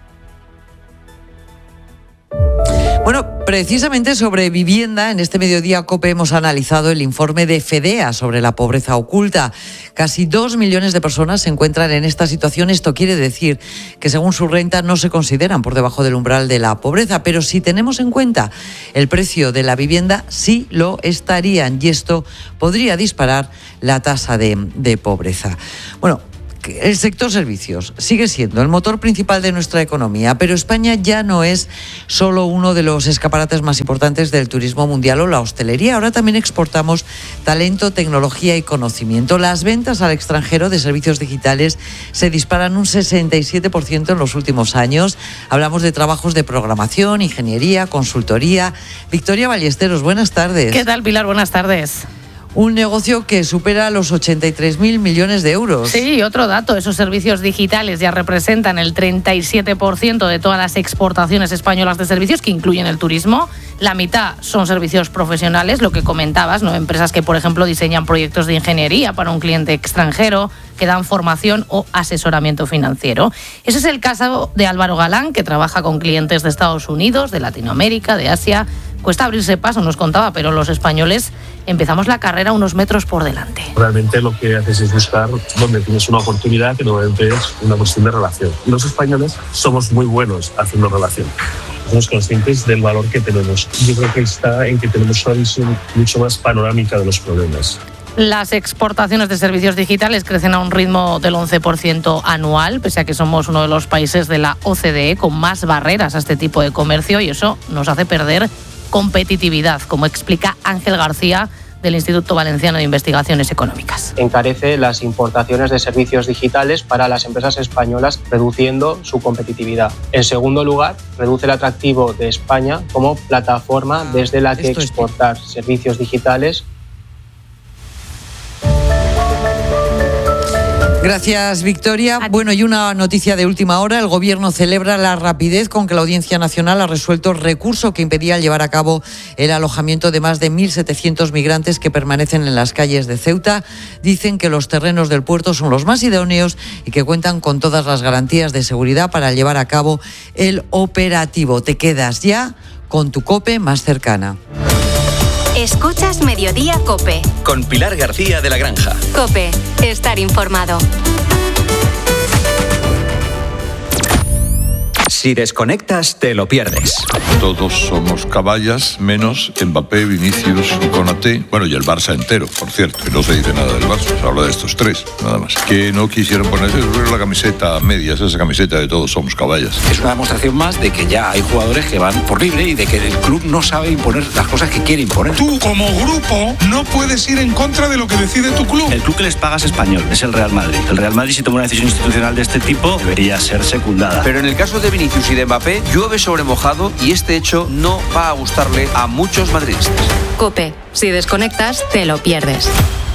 Bueno, precisamente sobre vivienda, en este mediodía COPE hemos analizado el informe de FEDEA sobre la pobreza oculta. Casi 2 millones de personas se encuentran en esta situación. Esto quiere decir que según su renta no se consideran por debajo del umbral de la pobreza, pero si tenemos en cuenta el precio de la vivienda, sí lo estarían, y esto podría disparar la tasa de pobreza. Bueno, el sector servicios sigue siendo el motor principal de nuestra economía, pero España ya no es solo uno de los escaparates más importantes del turismo mundial o la hostelería. Ahora también exportamos talento, tecnología y conocimiento. Las ventas al extranjero de servicios digitales se disparan un 67% en los últimos años. Hablamos de trabajos de programación, ingeniería, consultoría. Victoria Ballesteros, buenas tardes. ¿Qué tal, Pilar? Buenas tardes. Un negocio que supera los 83.000 millones de euros. Sí, otro dato, esos servicios digitales ya representan el 37% de todas las exportaciones españolas de servicios, que incluyen el turismo. La mitad son servicios profesionales, lo que comentabas, ¿no? Empresas que, por ejemplo, diseñan proyectos de ingeniería para un cliente extranjero, que dan formación o asesoramiento financiero. Ese es el caso de Álvaro Galán, que trabaja con clientes de Estados Unidos, de Latinoamérica, de Asia. Cuesta abrirse paso, nos contaba, pero los españoles empezamos la carrera unos metros por delante. Realmente lo que haces es buscar donde tienes una oportunidad, que normalmente es una cuestión de relación. Los españoles somos muy buenos haciendo relación. Somos conscientes del valor que tenemos. Yo creo que está en que tenemos una visión mucho más panorámica de los problemas. Las exportaciones de servicios digitales crecen a un ritmo del 11% anual, pese a que somos uno de los países de la OCDE con más barreras a este tipo de comercio, y eso nos hace perder competitividad, como explica Ángel García del Instituto Valenciano de Investigaciones Económicas. Encarece las importaciones de servicios digitales para las empresas españolas, reduciendo su competitividad. En segundo lugar, reduce el atractivo de España como plataforma desde la que exportar servicios digitales. Gracias, Victoria. Bueno, y una noticia de última hora. El Gobierno celebra la rapidez con que la Audiencia Nacional ha resuelto el recurso que impedía llevar a cabo el alojamiento de más de 1.700 migrantes que permanecen en las calles de Ceuta. Dicen que los terrenos del puerto son los más idóneos y que cuentan con todas las garantías de seguridad para llevar a cabo el operativo. Te quedas ya con tu COPE más cercana. Escuchas Mediodía COPE. Con Pilar García de la Granja. COPE. Estar informado. Si desconectas, te lo pierdes. Todos somos caballas, menos Mbappé, Vinicius y Konaté. Bueno, y el Barça entero, por cierto. Que no se dice nada del Barça, se habla de estos tres, nada más. Que no quisieron ponerse la camiseta a medias, esa camiseta de todos somos caballas. Es una demostración más de que ya hay jugadores que van por libre y de que el club no sabe imponer las cosas que quiere imponer. Tú, como grupo, no puedes ir en contra de lo que decide tu club. El club que les paga es español, es el Real Madrid. El Real Madrid, si toma una decisión institucional de este tipo, debería ser secundada. Pero en el caso de Vinicius y de Mbappé, llueve sobre mojado y este hecho no va a gustarle a muchos madridistas. COPE. Si desconectas, te lo pierdes.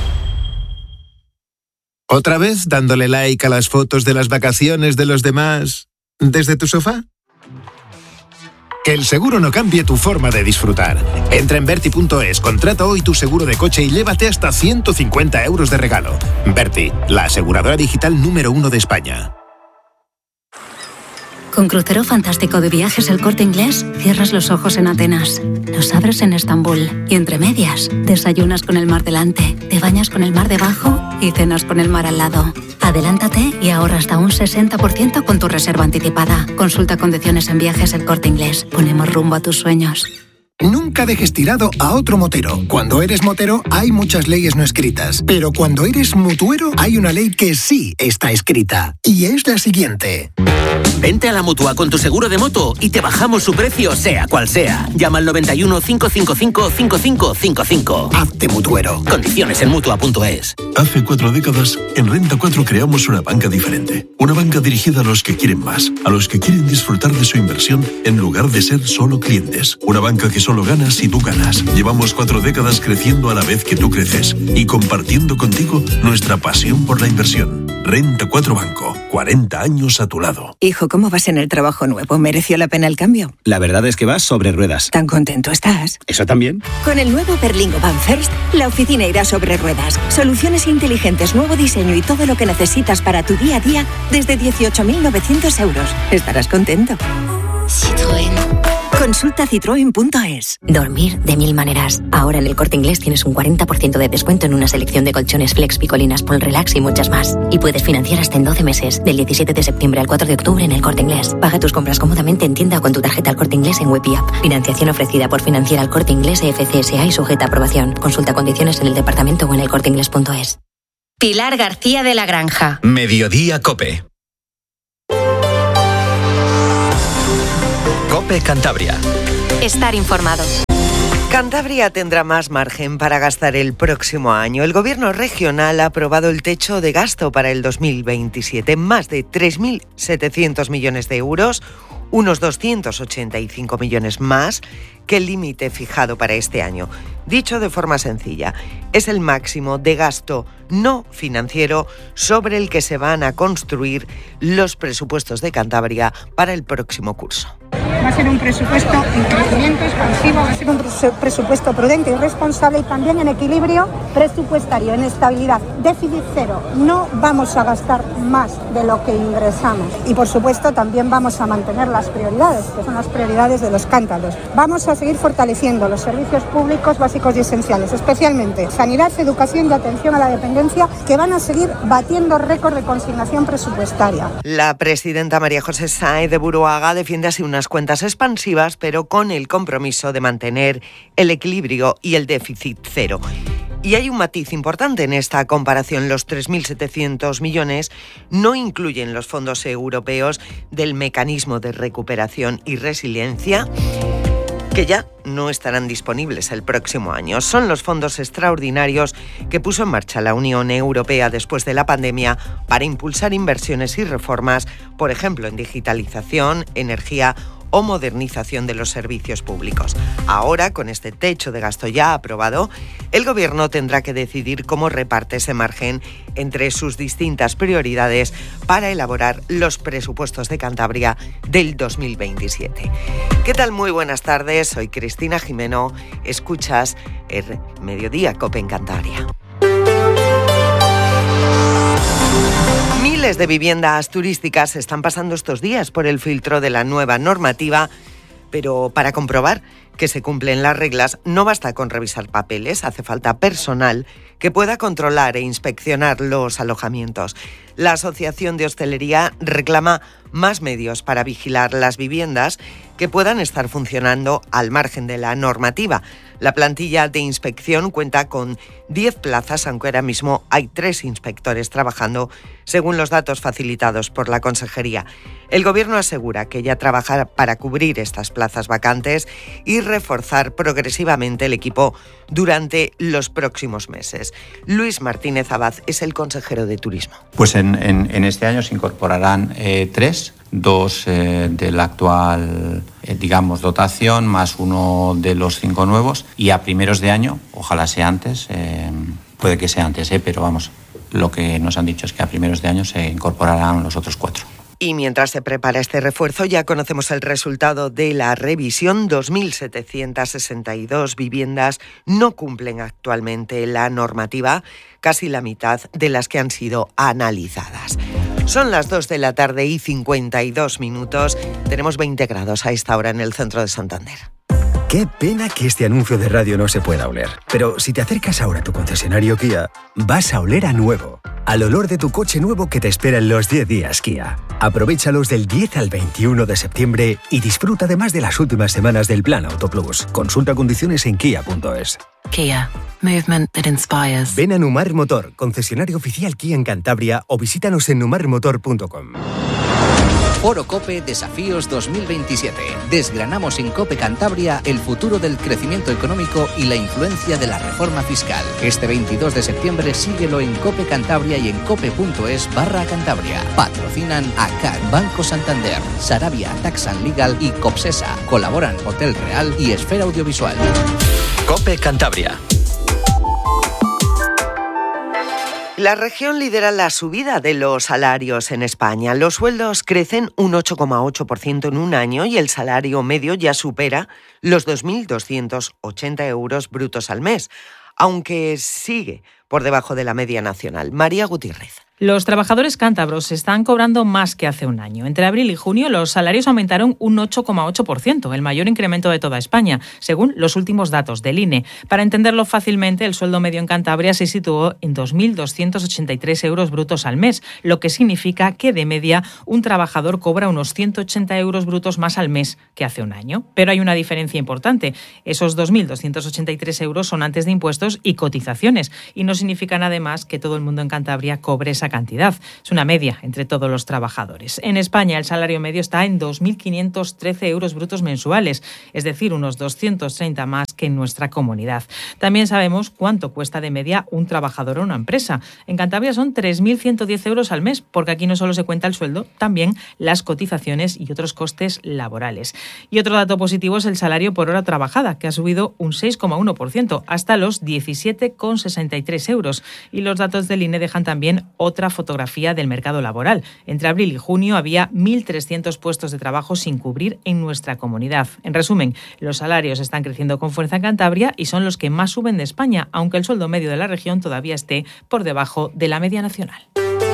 ¿Otra vez dándole like a las fotos de las vacaciones de los demás desde tu sofá? Que el seguro no cambie tu forma de disfrutar. Entra en Verti.es, contrata hoy tu seguro de coche y llévate hasta 150 euros de regalo. Verti, la aseguradora digital número 1 de España. Con Crucero Fantástico de Viajes El Corte Inglés, cierras los ojos en Atenas, los abres en Estambul y entre medias, desayunas con el mar delante, te bañas con el mar debajo y cenas con el mar al lado. Adelántate y ahorra hasta un 60% con tu reserva anticipada. Consulta condiciones en Viajes El Corte Inglés. Ponemos rumbo a tus sueños. Nunca dejes tirado a otro motero. Cuando eres motero hay muchas leyes no escritas, pero cuando eres mutuero hay una ley que sí está escrita, y es la siguiente. Vente a la Mutua con tu seguro de moto y te bajamos su precio sea cual sea. Llama al 91 555 5555. Hazte mutuero. Condiciones en Mutua.es. Hace 4 décadas, en Renta 4 creamos una banca diferente. Una banca dirigida a los que quieren más, a los que quieren disfrutar de su inversión en lugar de ser solo clientes. Una banca que solo ganas si tú ganas. Llevamos 4 décadas creciendo a la vez que tú creces y compartiendo contigo nuestra pasión por la inversión. Renta 4 Banco, 40 años a tu lado. Hijo, ¿cómo vas en el trabajo nuevo? ¿Mereció la pena el cambio? La verdad es que vas sobre ruedas. ¿Tan contento estás? ¿Eso también? Con el nuevo Berlingo Van First, la oficina irá sobre ruedas. Soluciones inteligentes, nuevo diseño y todo lo que necesitas para tu día a día desde 18.900 euros. Estarás contento. Citroën. Consulta citroen.es. Dormir de 1000 maneras. Ahora en El Corte Inglés tienes un 40% de descuento en una selección de colchones Flex, Picolinas, Pol Relax y muchas más. Y puedes financiar hasta en 12 meses, del 17 de septiembre al 4 de octubre en El Corte Inglés. Paga tus compras cómodamente en tienda o con tu tarjeta El Corte Inglés en Web y App. Financiación ofrecida por Financiera El Corte Inglés FCSA y sujeta a aprobación. Consulta condiciones en el departamento o en elcorteinglés.es. Pilar García de la Granja. Mediodía COPE. COPE Cantabria. Estar informado. Cantabria tendrá más margen para gastar el próximo año. El Gobierno regional ha aprobado el techo de gasto para el 2027, más de 3.700 millones de euros, unos 285 millones más que el límite fijado para este año. Dicho de forma sencilla, es el máximo de gasto no financiero sobre el que se van a construir los presupuestos de Cantabria para el próximo curso. Va a ser un presupuesto en crecimiento expansivo, va a ser un presupuesto prudente y responsable y también en equilibrio presupuestario, en estabilidad, déficit cero. No vamos a gastar más de lo que ingresamos y por supuesto también vamos a mantener las prioridades, que son las prioridades de los cántabros. Vamos a seguir fortaleciendo los servicios públicos básicos y esenciales, especialmente sanidad, educación y atención a la dependencia, que van a seguir batiendo récord de consignación presupuestaria. La presidenta María José Sáenz de Buruaga defiende así unas cuentas expansivas, pero con el compromiso de mantener el equilibrio y el déficit cero. Y hay un matiz importante en esta comparación. Los 3.700 millones no incluyen los fondos europeos del Mecanismo de Recuperación y Resiliencia, que ya no estarán disponibles el próximo año. Son los fondos extraordinarios que puso en marcha la Unión Europea después de la pandemia para impulsar inversiones y reformas, por ejemplo, en digitalización, energía o modernización de los servicios públicos. Ahora, con este techo de gasto ya aprobado, el Gobierno tendrá que decidir cómo reparte ese margen entre sus distintas prioridades para elaborar los presupuestos de Cantabria del 2027. ¿Qué tal? Muy buenas tardes, soy Cristina Jimeno. Escuchas el Mediodía COPE en Cantabria. Miles de viviendas turísticas están pasando estos días por el filtro de la nueva normativa, pero para comprobar que se cumplen las reglas no basta con revisar papeles, hace falta personal que pueda controlar e inspeccionar los alojamientos. La Asociación de Hostelería reclama más medios para vigilar las viviendas que puedan estar funcionando al margen de la normativa. La plantilla de inspección cuenta con 10 plazas, aunque ahora mismo hay 3 inspectores trabajando, según los datos facilitados por la Consejería. El Gobierno asegura que ya trabaja para cubrir estas plazas vacantes y reforzar progresivamente el equipo durante los próximos meses. Luis Martínez Abad es el consejero de Turismo. Pues en este año se incorporarán 3, 2 de la actual, dotación, más 1 de los 5 nuevos, y a primeros de año, ojalá sea antes, puede que sea antes, pero vamos, lo que nos han dicho es que a primeros de año se incorporarán los otros 4. Y mientras se prepara este refuerzo, ya conocemos el resultado de la revisión. 2.762 viviendas no cumplen actualmente la normativa, casi la mitad de las que han sido analizadas. Son las 2 de la tarde y 52 minutos. Tenemos 20 grados a esta hora en el centro de Santander. Qué pena que este anuncio de radio no se pueda oler. Pero si te acercas ahora a tu concesionario Kia, vas a oler a nuevo. Al olor de tu coche nuevo que te espera en los 10 días Kia. Aprovéchalos del 10 al 21 de septiembre y disfruta además de las últimas semanas del Plan Auto Plus. Consulta condiciones en kia.es. Kia. Movement that inspires. Ven a Numar Motor, concesionario oficial Kia en Cantabria, o visítanos en numarmotor.com. Foro COPE Desafíos 2027. Desgranamos en COPE Cantabria el futuro del crecimiento económico y la influencia de la reforma fiscal. Este 22 de septiembre síguelo en COPE Cantabria y en cope.es/Cantabria. Patrocinan ACAD, Banco Santander, Sarabia Tax and Legal y Copsesa. Colaboran Hotel Real y Esfera Audiovisual. COPE Cantabria. La región lidera la subida de los salarios en España. Los sueldos crecen un 8,8% en un año y el salario medio ya supera los 2.280 euros brutos al mes, aunque sigue por debajo de la media nacional. María Gutiérrez. Los trabajadores cántabros están cobrando más que hace un año. Entre abril y junio los salarios aumentaron un 8,8%, el mayor incremento de toda España, según los últimos datos del INE. Para entenderlo fácilmente, el sueldo medio en Cantabria se situó en 2.283 euros brutos al mes, lo que significa que de media un trabajador cobra unos 180 euros brutos más al mes que hace un año. Pero hay una diferencia importante. Esos 2.283 euros son antes de impuestos y cotizaciones y no significan además que todo el mundo en Cantabria cobre esa cantidad. Es una media entre todos los trabajadores. En España el salario medio está en 2.513 euros brutos mensuales, es decir, unos 230 más que en nuestra comunidad. También sabemos cuánto cuesta de media un trabajador o una empresa. En Cantabria son 3.110 euros al mes, porque aquí no solo se cuenta el sueldo, también las cotizaciones y otros costes laborales. Y otro dato positivo es el salario por hora trabajada, que ha subido un 6,1% hasta los 17,63 euros. Y los datos del INE dejan también otra fotografía del mercado laboral. Entre abril y junio había 1.300 puestos de trabajo sin cubrir en nuestra comunidad. En resumen, los salarios están creciendo con fuerza en Cantabria y son los que más suben de España, aunque el sueldo medio de la región todavía esté por debajo de la media nacional.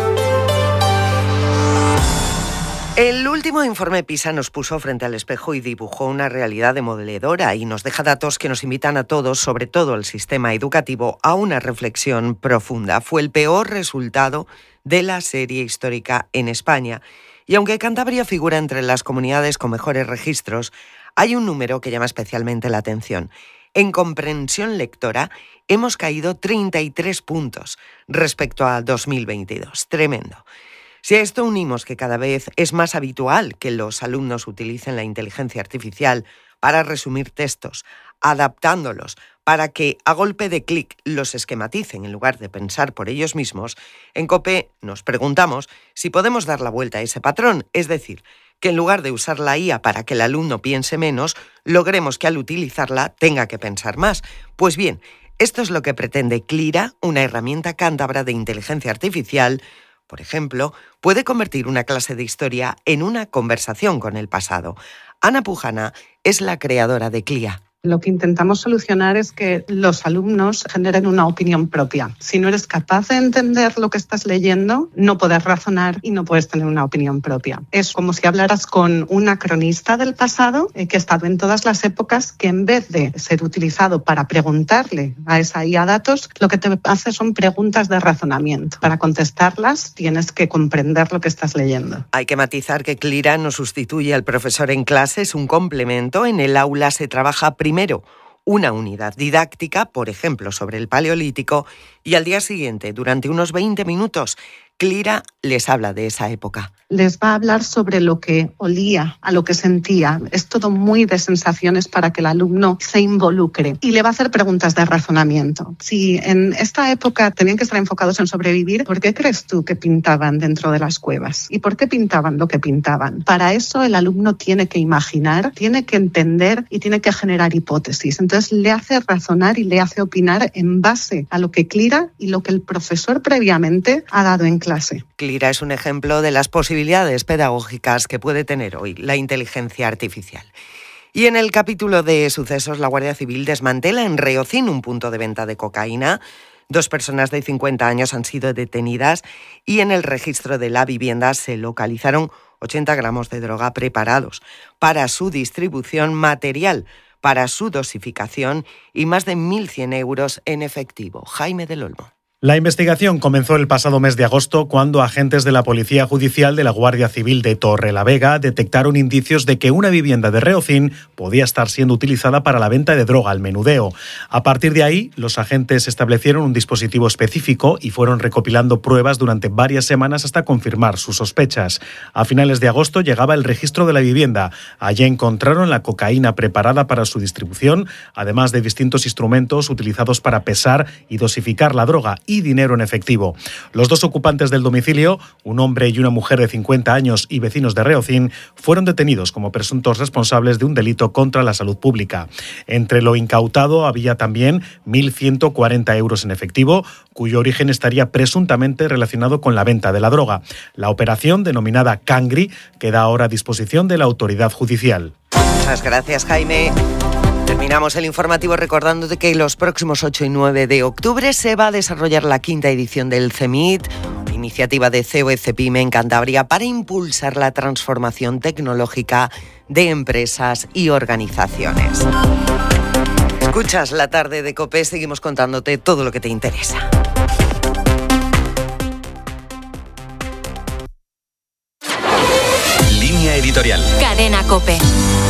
El último informe PISA nos puso frente al espejo y dibujó una realidad demoledora y nos deja datos que nos invitan a todos, sobre todo el sistema educativo, a una reflexión profunda. Fue el peor resultado de la serie histórica en España. Y aunque Cantabria figura entre las comunidades con mejores registros, hay un número que llama especialmente la atención. En comprensión lectora hemos caído 33 puntos respecto a 2022. Tremendo. Si a esto unimos que cada vez es más habitual que los alumnos utilicen la inteligencia artificial para resumir textos, adaptándolos para que a golpe de clic los esquematicen en lugar de pensar por ellos mismos, en COPE nos preguntamos si podemos dar la vuelta a ese patrón, es decir, que en lugar de usar la IA para que el alumno piense menos, logremos que al utilizarla tenga que pensar más. Pues bien, esto es lo que pretende Clira, una herramienta cántabra de inteligencia artificial. Por ejemplo, puede convertir una clase de historia en una conversación con el pasado. Ana Pujana es la creadora de CLIA. Lo que intentamos solucionar es que los alumnos generen una opinión propia. Si no eres capaz de entender lo que estás leyendo, no puedes razonar y no puedes tener una opinión propia. Es como si hablaras con una cronista del pasado que ha estado en todas las épocas, que en vez de ser utilizado para preguntarle a esa IA datos, lo que te hace son preguntas de razonamiento. Para contestarlas tienes que comprender lo que estás leyendo. Hay que matizar que Clira no sustituye al profesor en clase, es un complemento. En el aula se trabaja primero una unidad didáctica, por ejemplo, sobre el Paleolítico, y al día siguiente, durante unos 20 minutos, Clira les habla de esa época. Les va a hablar sobre lo que olía, a lo que sentía. Es todo muy de sensaciones para que el alumno se involucre. Y le va a hacer preguntas de razonamiento. Si en esta época tenían que estar enfocados en sobrevivir, ¿por qué crees tú que pintaban dentro de las cuevas? ¿Y por qué pintaban lo que pintaban? Para eso el alumno tiene que imaginar, tiene que entender y tiene que generar hipótesis. Entonces le hace razonar y le hace opinar en base a lo que Clira y lo que el profesor previamente ha dado en clase. clase. Clira es un ejemplo de las posibilidades pedagógicas que puede tener hoy la inteligencia artificial. Y en el capítulo de sucesos, la Guardia Civil desmantela en Reocín un punto de venta de cocaína. 2 personas de 50 años han sido detenidas y en el registro de la vivienda se localizaron 80 gramos de droga preparados para su distribución, material para su dosificación y más de 1.100 euros en efectivo. Jaime del Olmo. La investigación comenzó el pasado mes de agosto cuando agentes de la Policía Judicial de la Guardia Civil de Torrelavega detectaron indicios de que una vivienda de Reocín podía estar siendo utilizada para la venta de droga al menudeo. A partir de ahí, los agentes establecieron un dispositivo específico y fueron recopilando pruebas durante varias semanas hasta confirmar sus sospechas. A finales de agosto llegaba el registro de la vivienda. Allí encontraron la cocaína preparada para su distribución, además de distintos instrumentos utilizados para pesar y dosificar la droga y dinero en efectivo. Los 2 ocupantes del domicilio, un hombre y una mujer de 50 años y vecinos de Reocín, fueron detenidos como presuntos responsables de un delito contra la salud pública. Entre lo incautado había también 1.140 euros en efectivo, cuyo origen estaría presuntamente relacionado con la venta de la droga. La operación, denominada Cangri, queda ahora a disposición de la autoridad judicial. Muchas gracias, Jaime. Terminamos el informativo recordándote que los próximos 8 y 9 de octubre se va a desarrollar la 5ª edición del CEMIT, iniciativa de CEO-CEPIME en Cantabria para impulsar la transformación tecnológica de empresas y organizaciones. Escuchas La Tarde de COPE, seguimos contándote todo lo que te interesa. Línea editorial. Cadena COPE.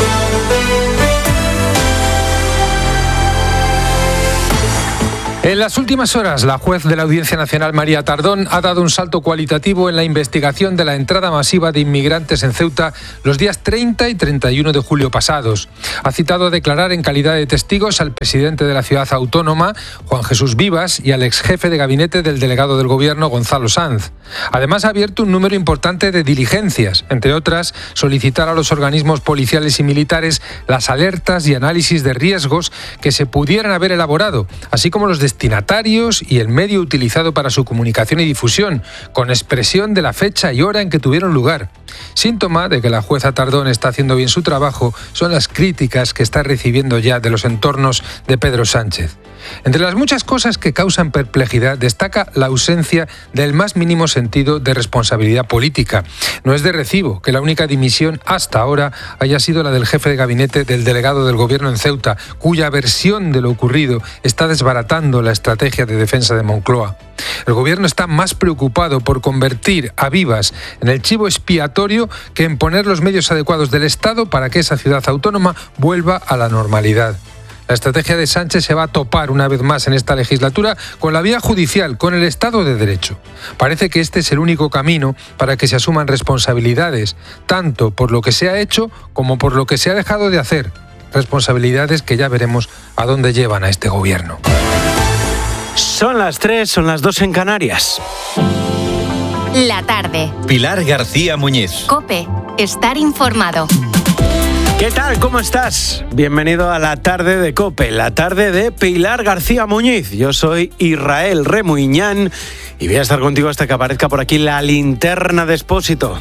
En las últimas horas, la juez de la Audiencia Nacional, María Tardón, ha dado un salto cualitativo en la investigación de la entrada masiva de inmigrantes en Ceuta los días 30 y 31 de julio pasados. Ha citado a declarar en calidad de testigos al presidente de la ciudad autónoma, Juan Jesús Vivas, y al exjefe de gabinete del delegado del Gobierno, Gonzalo Sanz. Además, ha abierto un número importante de diligencias, entre otras, solicitar a los organismos policiales y militares las alertas y análisis de riesgos que se pudieran haber elaborado, así como los destinatarios y el medio utilizado para su comunicación y difusión, con expresión de la fecha y hora en que tuvieron lugar. Síntoma de que la jueza Tardón está haciendo bien su trabajo son las críticas que está recibiendo ya de los entornos de Pedro Sánchez. Entre las muchas cosas que causan perplejidad destaca la ausencia del más mínimo sentido de responsabilidad política. No es de recibo que la única dimisión hasta ahora haya sido la del jefe de gabinete del delegado del Gobierno en Ceuta, cuya versión de lo ocurrido está desbaratando la estrategia de defensa de Moncloa. El Gobierno está más preocupado por convertir a Vivas en el chivo expiatorio que en poner los medios adecuados del Estado para que esa ciudad autónoma vuelva a la normalidad. La estrategia de Sánchez se va a topar una vez más en esta legislatura con la vía judicial, con el Estado de Derecho. Parece que este es el único camino para que se asuman responsabilidades, tanto por lo que se ha hecho como por lo que se ha dejado de hacer. Responsabilidades que ya veremos a dónde llevan a este gobierno. Son las 3, son las 2 en Canarias. La tarde. Pilar García Muñiz. COPE. Estar informado. ¿Qué tal? ¿Cómo estás? Bienvenido a la tarde de COPE, la tarde de Pilar García Muñiz. Yo soy Israel Remuñán y voy a estar contigo hasta que aparezca por aquí la linterna de Expósito.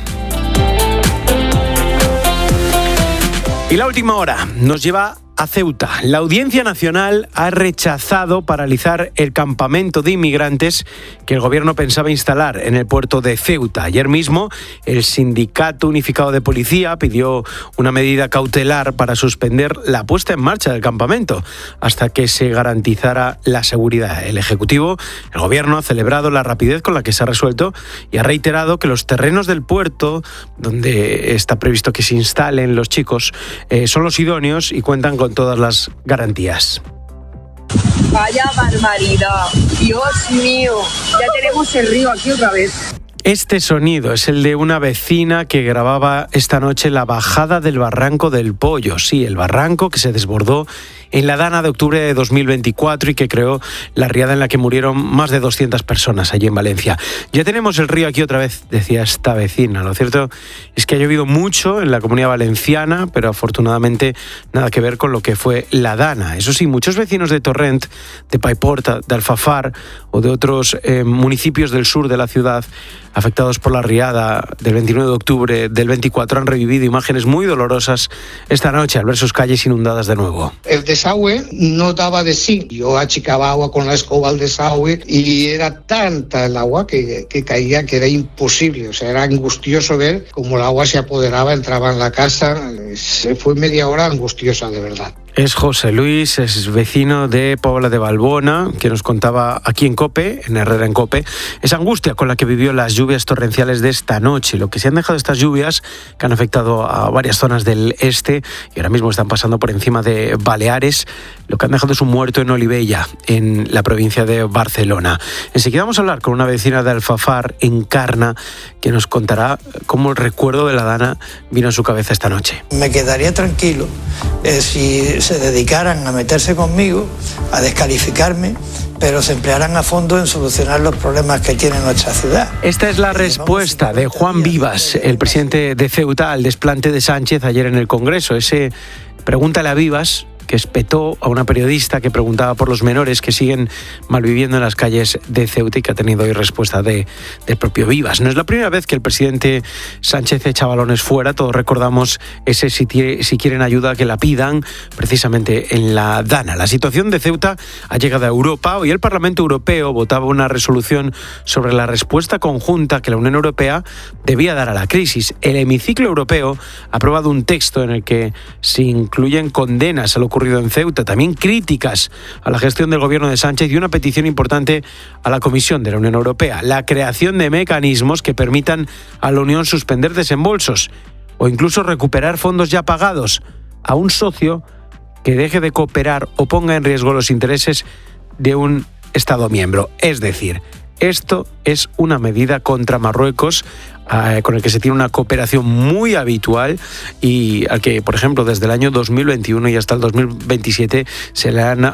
Y la última hora nos lleva a Ceuta. La Audiencia Nacional ha rechazado paralizar el campamento de inmigrantes que el gobierno pensaba instalar en el puerto de Ceuta. Ayer mismo, el Sindicato Unificado de Policía pidió una medida cautelar para suspender la puesta en marcha del campamento hasta que se garantizara la seguridad. El Ejecutivo, el gobierno, ha celebrado la rapidez con la que se ha resuelto y ha reiterado que los terrenos del puerto, donde está previsto que se instalen los chicos, son los idóneos y cuentan con todas las garantías. Vaya barbaridad, Dios mío, ya tenemos el río aquí otra vez. Este sonido es el de una vecina que grababa esta noche la bajada del barranco del Pollo. Sí, el barranco que se desbordó en la Dana de octubre de 2024 y que creó la riada en la que murieron más de 200 personas allí en Valencia. Ya tenemos el río aquí otra vez, decía esta vecina. Lo cierto es que ha llovido mucho en la Comunidad Valenciana, pero afortunadamente nada que ver con lo que fue la Dana. Eso sí, muchos vecinos de Torrent, de Paiporta, de Alfafar o de otros municipios del sur de la ciudad afectados por la riada del 29 de octubre del 24 han revivido imágenes muy dolorosas esta noche al ver sus calles inundadas de nuevo. El desagüe no daba de sí. Yo achicaba agua con la escoba al desagüe y era tanta el agua que caía que era imposible. O sea, era angustioso ver cómo el agua se apoderaba, entraba en la casa. Fue media hora angustiosa, de verdad. Es José Luis, es vecino de Pobla de Valbona, que nos contaba aquí en COPE, en Herrera en COPE, esa angustia con la que vivió las lluvias torrenciales de esta noche. Lo que se han dejado estas lluvias, que han afectado a varias zonas del este y ahora mismo están pasando por encima de Baleares, lo que han dejado es un muerto en Olivella, en la provincia de Barcelona. Enseguida vamos a hablar con una vecina de Alfafar, Encarna, que nos contará cómo el recuerdo de la Dana vino a su cabeza esta noche. Me quedaría tranquilo si se dedicaran a meterse conmigo, a descalificarme, pero se emplearán a fondo en solucionar los problemas que tiene nuestra ciudad. Esta es la respuesta de Juan Vivas, el presidente de Ceuta, al desplante de Sánchez ayer en el Congreso. Ese pregúntale a Vivas, que espetó a una periodista que preguntaba por los menores que siguen malviviendo en las calles de Ceuta y que ha tenido hoy respuesta del propio Vivas. No es la primera vez que el presidente Sánchez echa balones fuera. Todos recordamos ese si quieren ayuda que la pidan, precisamente en la Dana. La situación de Ceuta ha llegado a Europa. Hoy el Parlamento Europeo votaba una resolución sobre la respuesta conjunta que la Unión Europea debía dar a la crisis. El hemiciclo europeo ha aprobado un texto en el que se incluyen condenas a lo ocurrido en Ceuta, también críticas a la gestión del gobierno de Sánchez y una petición importante a la Comisión de la Unión Europea: la creación de mecanismos que permitan a la Unión suspender desembolsos o incluso recuperar fondos ya pagados a un socio que deje de cooperar o ponga en riesgo los intereses de un Estado miembro. Es decir, esto es una medida contra Marruecos con el que se tiene una cooperación muy habitual y al que, por ejemplo, desde el año 2021 y hasta el 2027 se le han